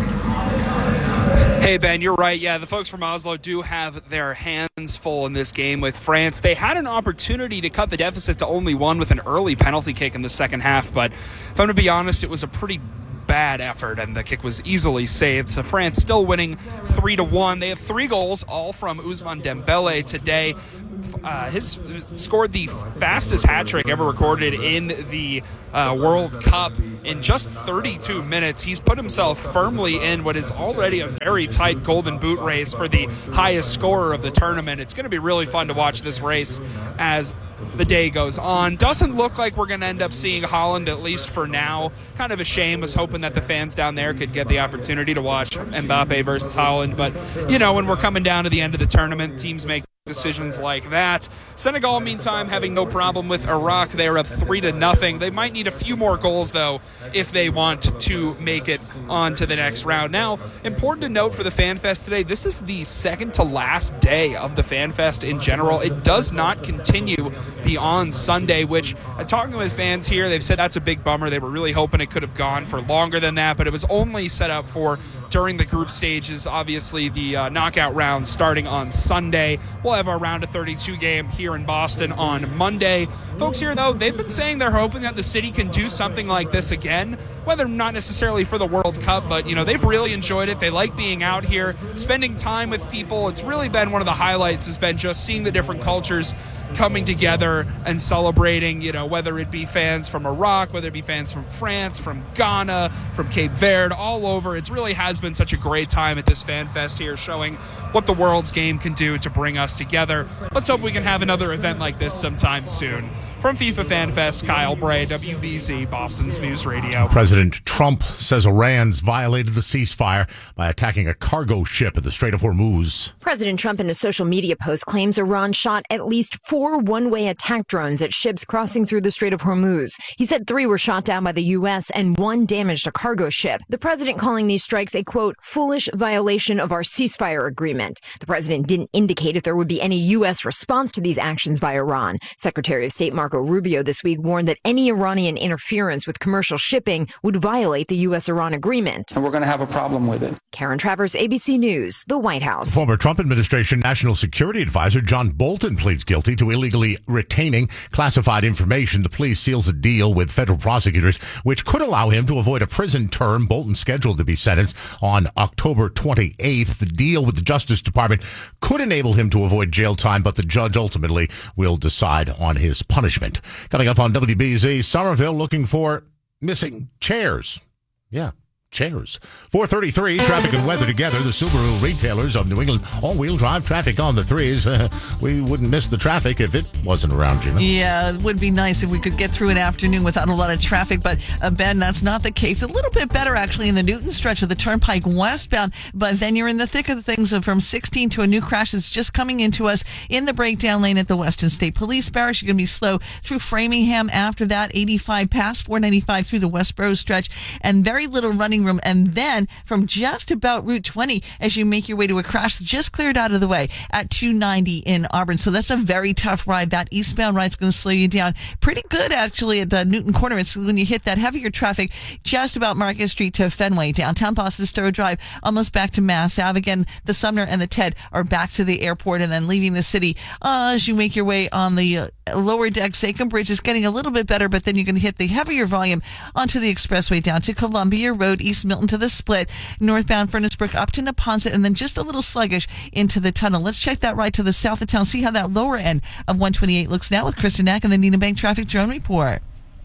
Hey, Ben, you're right. Yeah, the folks from Oslo do have their hands full in this game with France. They had an opportunity to cut the deficit to only one with an early penalty kick in the second half, but if I'm going to be honest, it was a pretty bad effort, and the kick was easily saved. So France still winning three to one. They have three goals, all from Ousmane Dembele today. Uh, his scored the fastest hat trick ever recorded in the uh, World Cup in just thirty-two minutes. He's put himself firmly in what is already a very tight Golden Boot race for the highest scorer of the tournament. It's going to be really fun to watch this race as the day goes on. Doesn't look like we're going to end up seeing Haaland, at least for now. Kind of a shame. Was hoping that the fans down there could get the opportunity to watch Mbappe versus Haaland. But, you know, when we're coming down to the end of the tournament, teams make decisions like that. Senegal, meantime, having no problem with Iraq. They're up three to nothing. They might need a few more goals, though, if they want to make it on to the next round. Now, important to note for the Fan Fest today, this is the second to last day of the Fan Fest in general. It does not continue beyond Sunday, which, uh, talking with fans here, they've said that's a big bummer. They were really hoping it could have gone for longer than that, but it was only set up for during the group stages. Obviously, the uh, knockout rounds starting on Sunday. We'll have our round of thirty-two game here in Boston on Monday. Folks here, though, they've been saying they're hoping that the city can do something like this again, whether not necessarily for the World Cup, but, you know, they've really enjoyed it. They like being out here, spending time with people. It's really been one of the highlights, has been just seeing the different cultures coming together and celebrating, you know, whether it be fans from Iraq, whether it be fans from France, from Ghana, from Cape Verde, all over. It really has been such a great time at this Fan Fest here, showing what the world's game can do to bring us together. Let's hope we can have another event like this sometime soon. From FIFA Fan Fest, Kyle Bray, W B Z, Boston's News Radio. President Trump says Iran's violated the ceasefire by attacking a cargo ship at the Strait of Hormuz. President Trump in a social media post claims Iran shot at least four one-way attack drones at ships crossing through the Strait of Hormuz. He said three were shot down by the U S and one damaged a cargo ship. The president calling these strikes a, quote, foolish violation of our ceasefire agreement. The president didn't indicate if there would be any U S response to these actions by Iran. Secretary of State Marco Rubio this week warned that any Iranian interference with commercial shipping would violate the U S Iran agreement. And we're going to have a problem with it. Karen Travers, A B C News, the White House. Former Trump administration National Security Advisor John Bolton pleads guilty to illegally retaining classified information. The plea seals a deal with federal prosecutors, which could allow him to avoid a prison term. Bolton scheduled to be sentenced on October twenty-eighth. The deal with the Justice Department could enable him to avoid jail time, but the judge ultimately will decide on his punishment. Coming up on W B Z, Somerville looking for missing chairs. Yeah. Chairs. four thirty-three, traffic and weather together. The Subaru retailers of New England, all-wheel drive traffic on the threes. Uh, we wouldn't miss the traffic if it wasn't around, Gina. Yeah, it would be nice if we could get through an afternoon without a lot of traffic, but uh, Ben, that's not the case. A little bit better, actually, in the Newton stretch of the Turnpike westbound, but then you're in the thick of things from sixteen to a new crash that's just coming into us in the breakdown lane at the Weston State Police Barracks. You're going to be slow through Framingham after that, eighty-five past four ninety-five through the Westboro stretch, and very little running room. And then from just about Route twenty, as you make your way to a crash just cleared out of the way at two ninety in Auburn. So that's a very tough ride. That eastbound ride's going to slow you down pretty good, actually, at uh, Newton Corner. It's when you hit that heavier traffic just about Market Street to Fenway. Downtown Boston Stowe Drive, almost back to Mass Ave. Again, the Sumner and the Ted are back to the airport and then leaving the city uh, as you make your way on the uh, lower deck. Sachem Bridge is getting a little bit better, but then you're going to hit the heavier volume onto the expressway down to Columbia Road, East Milton to the Split, northbound Furnace Brook up to Neponset, and then just a little sluggish into the tunnel. Let's check that right to the south of town, see how that lower end of one twenty-eight looks now with Kristen Knack and the Needham Bank Traffic Drone Report.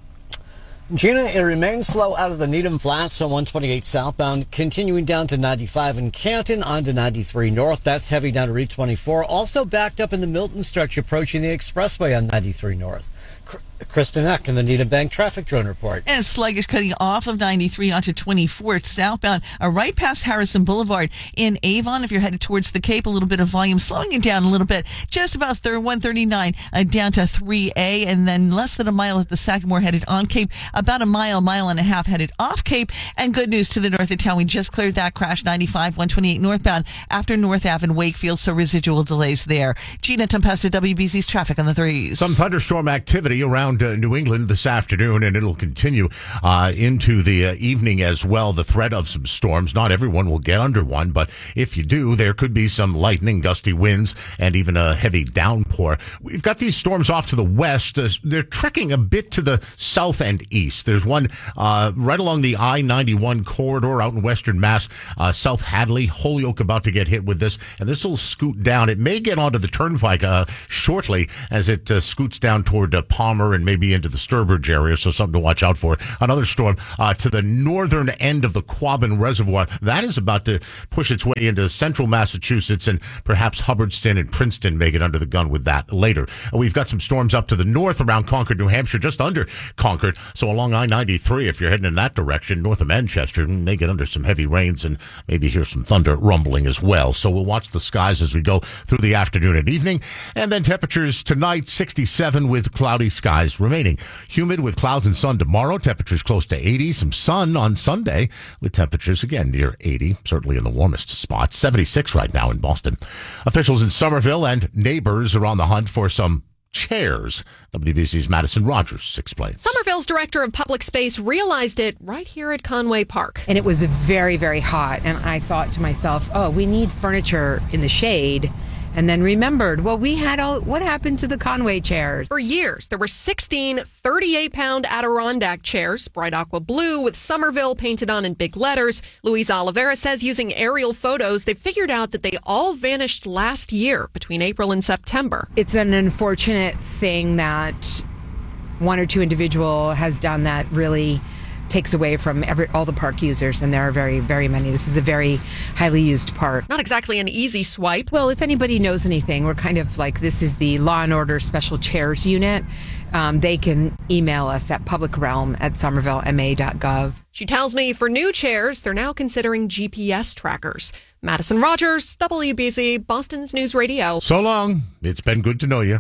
Gina, it remains slow out of the Needham Flats on one twenty-eight southbound, continuing down to ninety-five in Canton, on to ninety-three north. That's heavy down to Route twenty-four. Also backed up in the Milton stretch approaching the expressway on ninety-three north. Kristen Eck in the Needham Bank traffic drone report. And sluggish cutting off of ninety-three onto twenty-fourth southbound, uh, right past Harrison Boulevard in Avon. If you're headed towards the Cape, a little bit of volume slowing it down a little bit. Just about one thirty-nine uh, down to three A, and then less than a mile at the Sagamore headed on Cape. About a mile, mile and a half headed off Cape. And good news to the north of town. We just cleared that crash, ninety-five, one twenty-eight northbound after North Ave in Wakefield, so residual delays there. Gina Tempesta, W B Z's traffic on the threes. Some thunderstorm activity around uh, New England this afternoon, and it'll continue uh, into the uh, evening as well. The threat of some storms. Not everyone will get under one, but if you do, there could be some lightning, gusty winds, and even a heavy downpour. We've got these storms off to the west. Uh, they're trekking a bit to the south and east. There's one uh, right along the I ninety-one corridor out in western Mass, uh, South Hadley. Holyoke about to get hit with this, and this will scoot down. It may get onto the turnpike uh, shortly as it uh, scoots down toward uh, Palmer and maybe into the Sturbridge area, so something to watch out for. Another storm uh, to the northern end of the Quabbin Reservoir. That is about to push its way into central Massachusetts, and perhaps Hubbardston and Princeton may get under the gun with that later. Uh, we've got some storms up to the north around Concord, New Hampshire, just under Concord. So along I ninety-three, if you're heading in that direction, north of Manchester, may get under some heavy rains and maybe hear some thunder rumbling as well. So we'll watch the skies as we go through the afternoon and evening. And then temperatures tonight, sixty-seven with cloudy skies remaining. Humid with clouds and sun tomorrow. Temperatures close to eighty. Some sun on Sunday with temperatures again near eighty, certainly in the warmest spots. seventy-six right now in Boston. Officials in Somerville and neighbors are on the hunt for some chairs. W B C's Madison Rogers explains. Somerville's director of public space realized it right here at Conway Park. And it was very, very hot. And I thought to myself, oh, we need furniture in the shade. And then remembered, well, we had all, what happened to the Conway chairs? For years, there were sixteen thirty-eight pound Adirondack chairs, bright aqua blue with Somerville painted on in big letters. Luis Oliveira says using aerial photos, they figured out that they all vanished last year between April and September. It's an unfortunate thing that one or two individual has done that really takes away from every, all the park users, and there are very, very many. This is a very highly used park. Not exactly an easy swipe. Well, if anybody knows anything, we're kind of like, this is the Law and Order Special Chairs Unit. Um, they can email us at public realm at somerville m a dot gov. She tells me for new chairs, they're now considering G P S trackers. Madison Rogers, W B Z, Boston's News Radio. So long. It's been good to know you.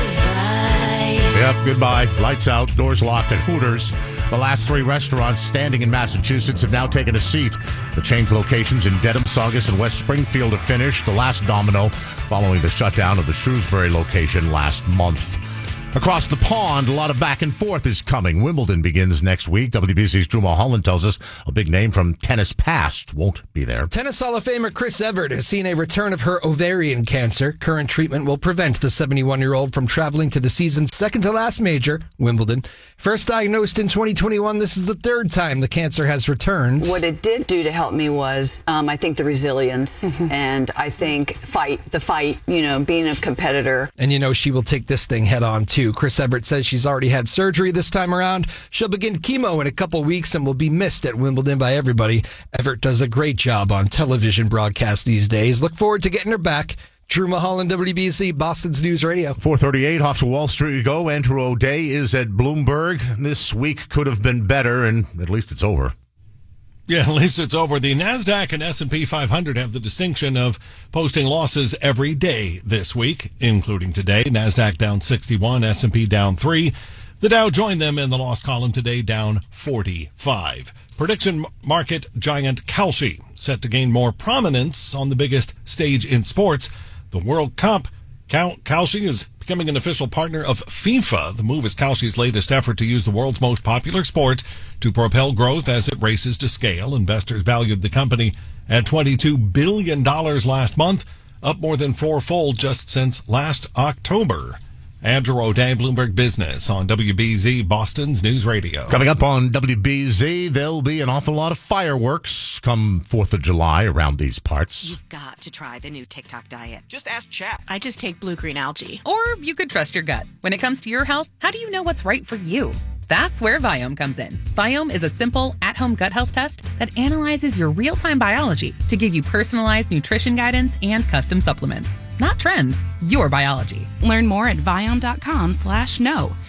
Goodbye. Yep, goodbye. Lights out, doors locked at Hooters. The last three restaurants standing in Massachusetts have now taken a seat. The chain's locations in Dedham, Saugus, and West Springfield have finished. The last domino following the shutdown of the Shrewsbury location last month. Across the pond, a lot of back and forth is coming. Wimbledon begins next week. W B C's Drew Mulholland tells us a big name from tennis past won't be there. Tennis Hall of Famer Chris Evert has seen a return of her ovarian cancer. Current treatment will prevent the seventy-one-year-old from traveling to the season's second-to-last major, Wimbledon. First diagnosed in twenty twenty-one, this is the third time the cancer has returned. What it did do to help me was, um, I think, the resilience, and I think fight, the fight, you know, being a competitor. And you know she will take this thing head-on, too. Chris Evert says she's already had surgery this time around. She'll begin chemo in a couple weeks and will be missed at Wimbledon by everybody. Evert does a great job on television broadcasts these days. Look forward to getting her back. Drew Mulholland, W B C, Boston's News Radio. four thirty-eight, off to Wall Street we go. Andrew O'Day is at Bloomberg. This week could have been better, and at least it's over. Yeah, at least it's over. The NASDAQ and S and P five hundred have the distinction of posting losses every day this week, including today. NASDAQ down sixty-one, S and P down three. The Dow joined them in the loss column today, down forty-five. Prediction market giant Kalshi set to gain more prominence on the biggest stage in sports, the World Cup. Kalshi is becoming an official partner of FIFA. The move is Kalshi's latest effort to use the world's most popular sport to propel growth as it races to scale. Investors valued the company at twenty-two billion dollars last month, up more than fourfold just since last October. Andrew O'Day, Bloomberg Business on W B Z, Boston's News Radio. Coming up on W B Z, there'll be an awful lot of fireworks come fourth of July around these parts. You've got to try the new TikTok diet. Just ask Chat. I just take blue-green algae. Or you could trust your gut. When it comes to your health, how do you know what's right for you? That's where Viome comes in. Viome is a simple, at-home gut health test that analyzes your real-time biology to give you personalized nutrition guidance and custom supplements. Not trends, your biology. Learn more at Viome dot com slash no.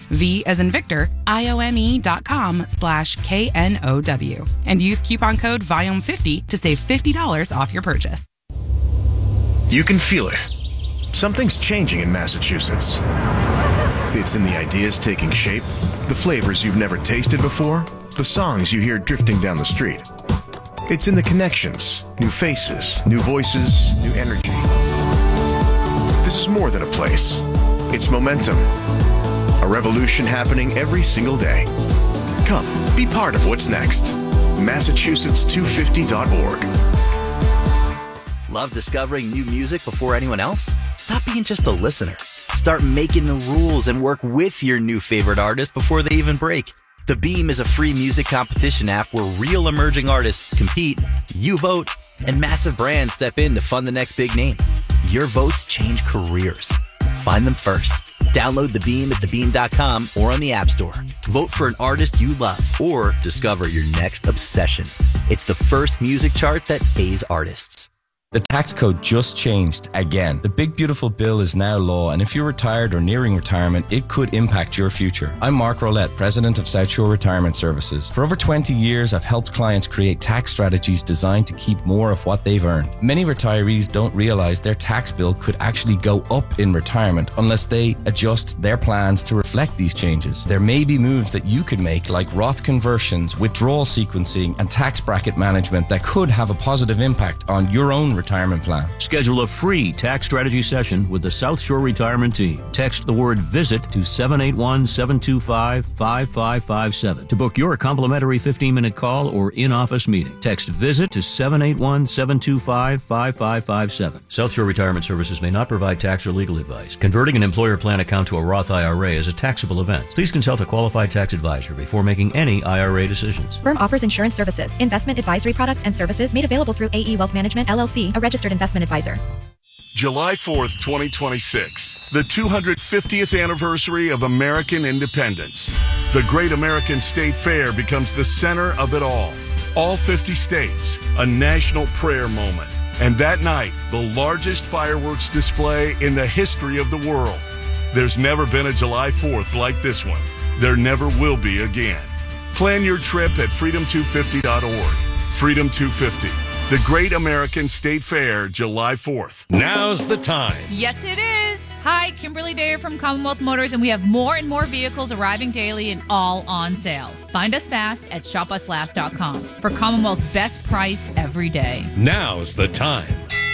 V as in Victor, I-O-M-E dot com slash K N O W. And use coupon code V I O M fifty to save fifty dollars off your purchase. You can feel it. Something's changing in Massachusetts. It's in the ideas taking shape, the flavors you've never tasted before, the songs you hear drifting down the street. It's in the connections, new faces, new voices, new energy. This is more than a place. It's momentum. A revolution happening every single day. Come, be part of what's next. Massachusetts two fifty dot org. Love discovering new music before anyone else? Stop being just a listener. Start making the rules and work with your new favorite artist before they even break. The Beam is a free music competition app where real emerging artists compete, you vote, and massive brands step in to fund the next big name. Your votes change careers. Find them first. Download The Beam at the beam dot com or on the App Store. Vote for an artist you love or discover your next obsession. It's the first music chart that pays artists. The tax code just changed again. The big beautiful bill is now law, and if you're retired or nearing retirement, it could impact your future. I'm Mark Rollette, president of South Shore Retirement Services. For over twenty years, I've helped clients create tax strategies designed to keep more of what they've earned. Many retirees don't realize their tax bill could actually go up in retirement unless they adjust their plans to reflect these changes. There may be moves that you could make, like Roth conversions, withdrawal sequencing, and tax bracket management that could have a positive impact on your own retirement retirement plan. Schedule a free tax strategy session with the South Shore Retirement Team. Text the word VISIT to seven eight one, seven two five, five five five seven to book your complimentary fifteen-minute call or in-office meeting. Text VISIT to seven eight one, seven two five, five five five seven. South Shore Retirement Services may not provide tax or legal advice. Converting an employer plan account to a Roth I R A is a taxable event. Please consult a qualified tax advisor before making any I R A decisions. Firm offers insurance services, investment advisory products and services made available through A E Wealth Management, L L C, a registered investment advisor. July fourth, twenty twenty-six, the two hundred fiftieth anniversary of American independence. The Great American State Fair becomes the center of it all. All fifty states, a national prayer moment. And that night, the largest fireworks display in the history of the world. There's never been a July fourth like this one. There never will be again. Plan your trip at freedom two fifty dot org. Freedom two fifty. The Great American State Fair, July fourth. Now's the time. Yes, it is. Hi, Kimberly Dayer from Commonwealth Motors, and we have more and more vehicles arriving daily and all on sale. Find us fast at shop us last dot com for Commonwealth's best price every day. Now's the time.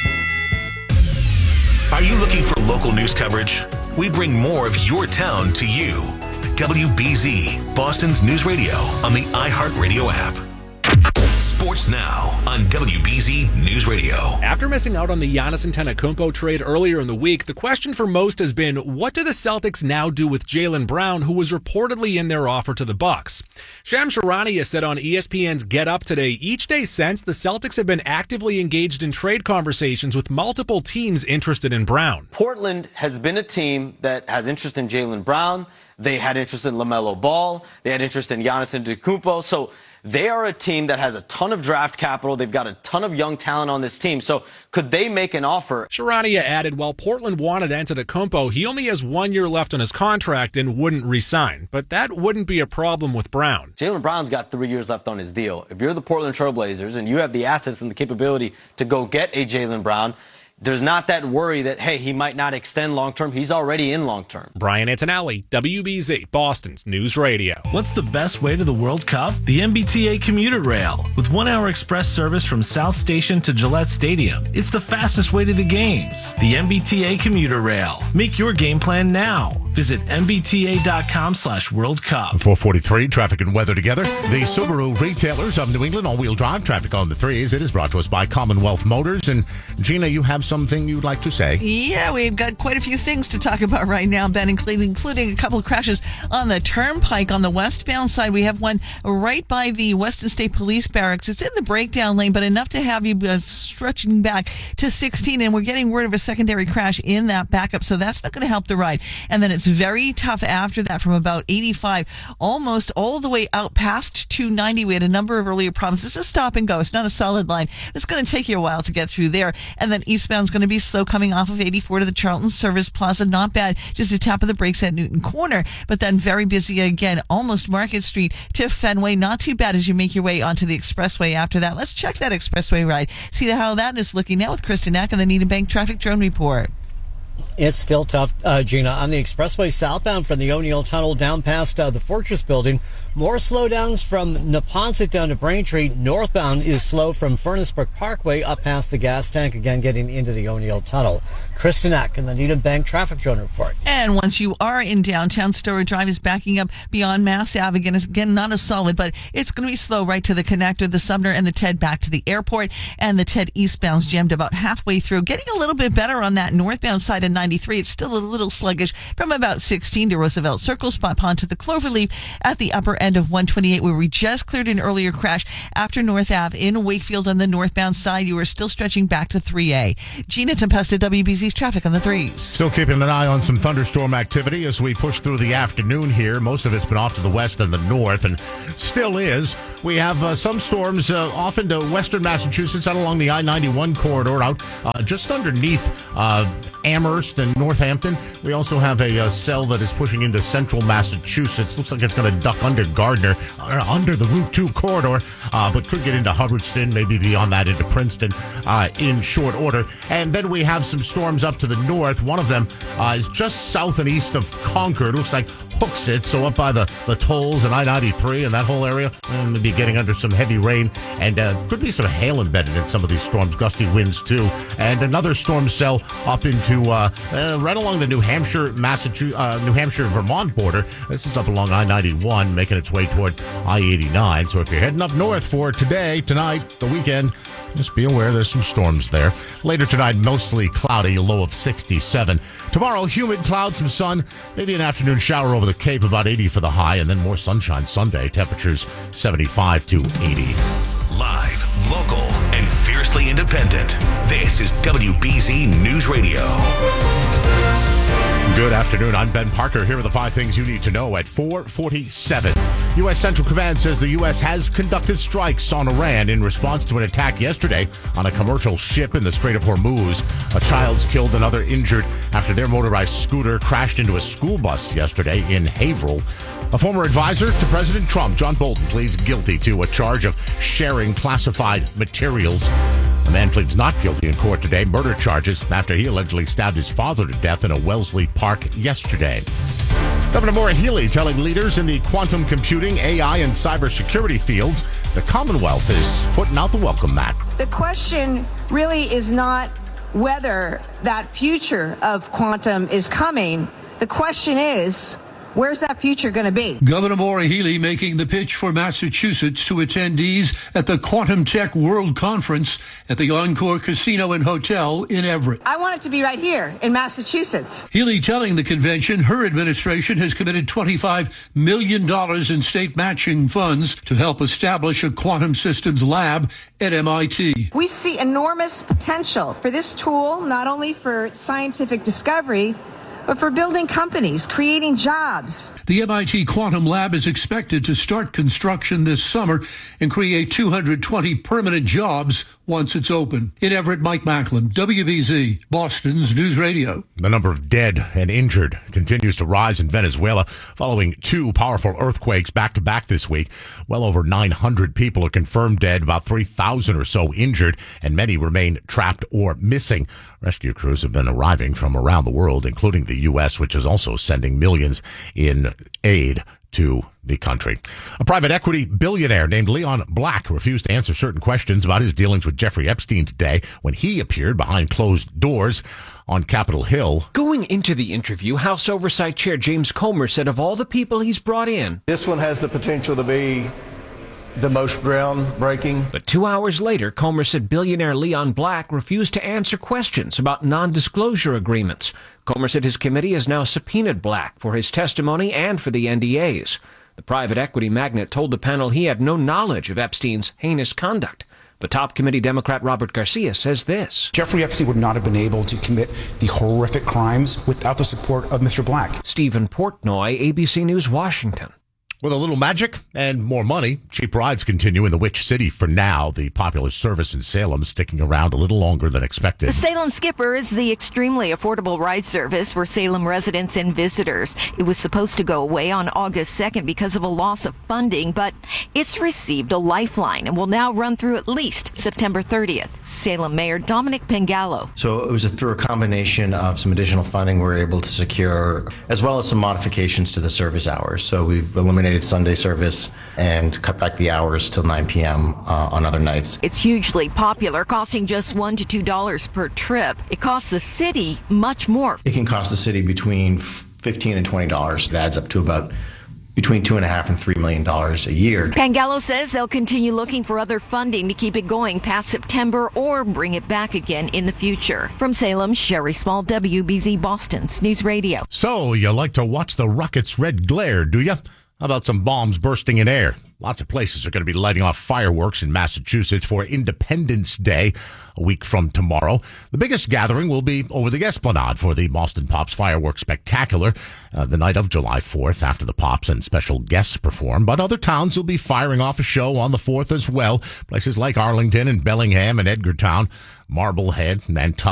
Are you looking for local news coverage? We bring more of your town to you. W B Z, Boston's news radio on the iHeartRadio app. Sports Now on W B Z News Radio. After missing out on the Giannis Antetokounmpo trade earlier in the week, the question for most has been, what do the Celtics now do with Jaylen Brown, who was reportedly in their offer to the Bucks? Shams Charania said on E S P N's Get Up today, each day since, the Celtics have been actively engaged in trade conversations with multiple teams interested in Brown. Portland has been a team that has interest in Jaylen Brown. They had interest in LaMelo Ball. They had interest in Giannis Antetokounmpo. So they are a team that has a ton of draft capital. They've got a ton of young talent on this team. So could they make an offer? Charania added, while Portland wanted Antetokounmpo, he only has one year left on his contract and wouldn't re-sign. But that wouldn't be a problem with Brown. Jaylen Brown's got three years left on his deal. If you're the Portland Trailblazers and you have the assets and the capability to go get a Jaylen Brown, there's not that worry that, hey, he might not extend long-term. He's already in long-term. Brian Antonelli, W B Z, Boston's News Radio. What's the best way to the World Cup? The M B T A commuter rail. With one-hour express service from South Station to Gillette Stadium, it's the fastest way to the games. The M B T A commuter rail. Make your game plan now. Visit M B T A dot com slash World Cup. four forty-three, traffic and weather together. The Subaru retailers of New England, all-wheel drive traffic on the threes. It is brought to us by Commonwealth Motors. And Gina, you have something you'd like to say? Yeah, we've got quite a few things to talk about right now, Ben, including, including a couple of crashes on the Turnpike on the westbound side. We have one right by the Weston State Police Barracks. It's in the breakdown lane, but enough to have you uh, stretching back to sixteen. And we're getting word of a secondary crash in that backup, so that's not going to help the ride. And then at gets very tough after that from about eighty-five, almost all the way out past two ninety. We had a number of earlier problems. This is stop and go. It's not a solid line. It's going to take you a while to get through there. And then eastbound is going to be slow coming off of eighty-four to the Charlton Service Plaza. Not bad. Just a tap of the brakes at Newton Corner. But then very busy again, almost Market Street to Fenway. Not too bad as you make your way onto the expressway after that. Let's check that expressway ride. See how that is looking now with Kristen Ack and the Needham Bank Traffic Drone Report. It's still tough, uh, Gina. On the expressway southbound from the O'Neill Tunnel down past uh, the Fortress Building, more slowdowns from Neponset down to Braintree. Northbound is slow from Furnace Brook Parkway up past the gas tank, again getting into the O'Neill Tunnel. Kristen Ack in the Needham Bank Traffic Drone Report. And once you are in downtown, Stoward Drive is backing up beyond Mass Ave. Again, again, not a solid, but it's going to be slow right to the connector, the Sumner and the Ted back to the airport, and the Ted eastbound's jammed about halfway through. Getting a little bit better on that northbound side of ninety-three. It's still a little sluggish from about sixteen to Roosevelt Circle, Spot Pond to the Cloverleaf at the upper end of one twenty-eight, where we just cleared an earlier crash after North Ave in Wakefield on the northbound side. You are still stretching back to three A. Gina Tempesta, W B Z's traffic on the threes. Still keeping an eye on some thunderstorm activity as we push through the afternoon here. Most of it's been off to the west and the north, and still is. We have uh, some storms uh, off into western Massachusetts out along the I ninety-one corridor out uh, just underneath uh, Amherst and Northampton. We also have a uh, cell that is pushing into central Massachusetts. Looks like it's going to duck under Gardner, uh, under the Route two corridor, uh, but could get into Hubbardston, maybe beyond that into Princeton uh, in short order. And then we have some storms up to the north. One of them uh, is just south and east of Concord. Looks like Hooksett, so up by the, the tolls and I ninety-three and that whole area. And maybe getting under some heavy rain, and uh, could be some hail embedded in some of these storms, gusty winds too. And another storm cell up into uh, uh, right along the New Hampshire, Massachusetts, uh, New Hampshire, Vermont border. This is up along I ninety-one, making its way toward I eighty-nine. So if you're heading up north for today, tonight, the weekend, just be aware there's some storms there. Later tonight, mostly cloudy, a low of sixty-seven. Tomorrow, humid, clouds, some sun, maybe an afternoon shower over the Cape, about eighty for the high, and then more sunshine Sunday. Temperatures seventy-five to eighty. Live, local, and fiercely independent. This is W B Z News Radio. Good afternoon. I'm Ben Parker here with the five things you need to know at four forty-seven. U S. Central Command says the U S has conducted strikes on Iran in response to an attack yesterday on a commercial ship in the Strait of Hormuz. A child's killed, another injured after their motorized scooter crashed into a school bus yesterday in Haverhill. A former advisor to President Trump, John Bolton, pleads guilty to a charge of sharing classified materials. The man pleads not guilty in court today, murder charges, after he allegedly stabbed his father to death in a Wellesley Park yesterday. Governor Maura Healey telling leaders in the quantum computing, A I, and cybersecurity fields the Commonwealth is putting out the welcome mat. The question really is not whether that future of quantum is coming. The question is, where's that future going to be? Governor Maura Healey making the pitch for Massachusetts to attendees at the Quantum Tech World Conference at the Encore Casino and Hotel in Everett. I want it to be right here in Massachusetts. Healey telling the convention her administration has committed twenty-five million dollars in state matching funds to help establish a quantum systems lab at M I T. We see enormous potential for this tool, not only for scientific discovery, but for building companies, creating jobs. The M I T Quantum Lab is expected to start construction this summer and create two hundred twenty permanent jobs once it's open. In Everett, Mike Macklin, W B Z, Boston's News Radio. The number of dead and injured continues to rise in Venezuela following two powerful earthquakes back-to-back this week. Well over nine hundred people are confirmed dead, about three thousand or so injured, and many remain trapped or missing. Rescue crews have been arriving from around the world, including the U S, which is also sending millions in aid to the country. A private equity billionaire named Leon Black refused to answer certain questions about his dealings with Jeffrey Epstein today when he appeared behind closed doors on Capitol Hill. Going into the interview, House Oversight Chair James Comer said of all the people he's brought in, this one has the potential to be the most groundbreaking. But two hours later, Comer said billionaire Leon Black refused to answer questions about non-disclosure agreements. Comer said his committee has now subpoenaed Black for his testimony and for the N D As. The private equity magnate told the panel he had no knowledge of Epstein's heinous conduct. But top committee Democrat Robert Garcia says this. Jeffrey Epstein would not have been able to commit the horrific crimes without the support of Mister Black. Stephen Portnoy, A B C News, Washington. With a little magic and more money, cheap rides continue in the Witch City for now. The popular service in Salem sticking around a little longer than expected. The Salem Skipper is the extremely affordable ride service for Salem residents and visitors. It was supposed to go away on August second because of a loss of funding, but it's received a lifeline and will now run through at least September thirtieth. Salem Mayor Dominic Pengallo. So it was a, through a combination of some additional funding we were able to secure, as well as some modifications to the service hours. So we've eliminated Sunday service and cut back the hours till nine p.m. Uh, on other nights. It's hugely popular, costing just one to two dollars per trip. It costs the city much more. It can cost the city between fifteen and twenty dollars. It adds up to about between two and a half and three million dollars a year. Pengallo says they'll continue looking for other funding to keep it going past September or bring it back again in the future. From Salem, Sherry Small, W B Z Boston's News Radio. So you like to watch the rocket's red glare, do you? How about some bombs bursting in air? Lots of places are going to be lighting off fireworks in Massachusetts for Independence Day, a week from tomorrow. The biggest gathering will be over the Esplanade for the Boston Pops Fireworks Spectacular, uh, the night of July fourth, after the Pops and special guests perform. But other towns will be firing off a show on the fourth as well. Places like Arlington and Bellingham and Edgartown, Marblehead and Tuck.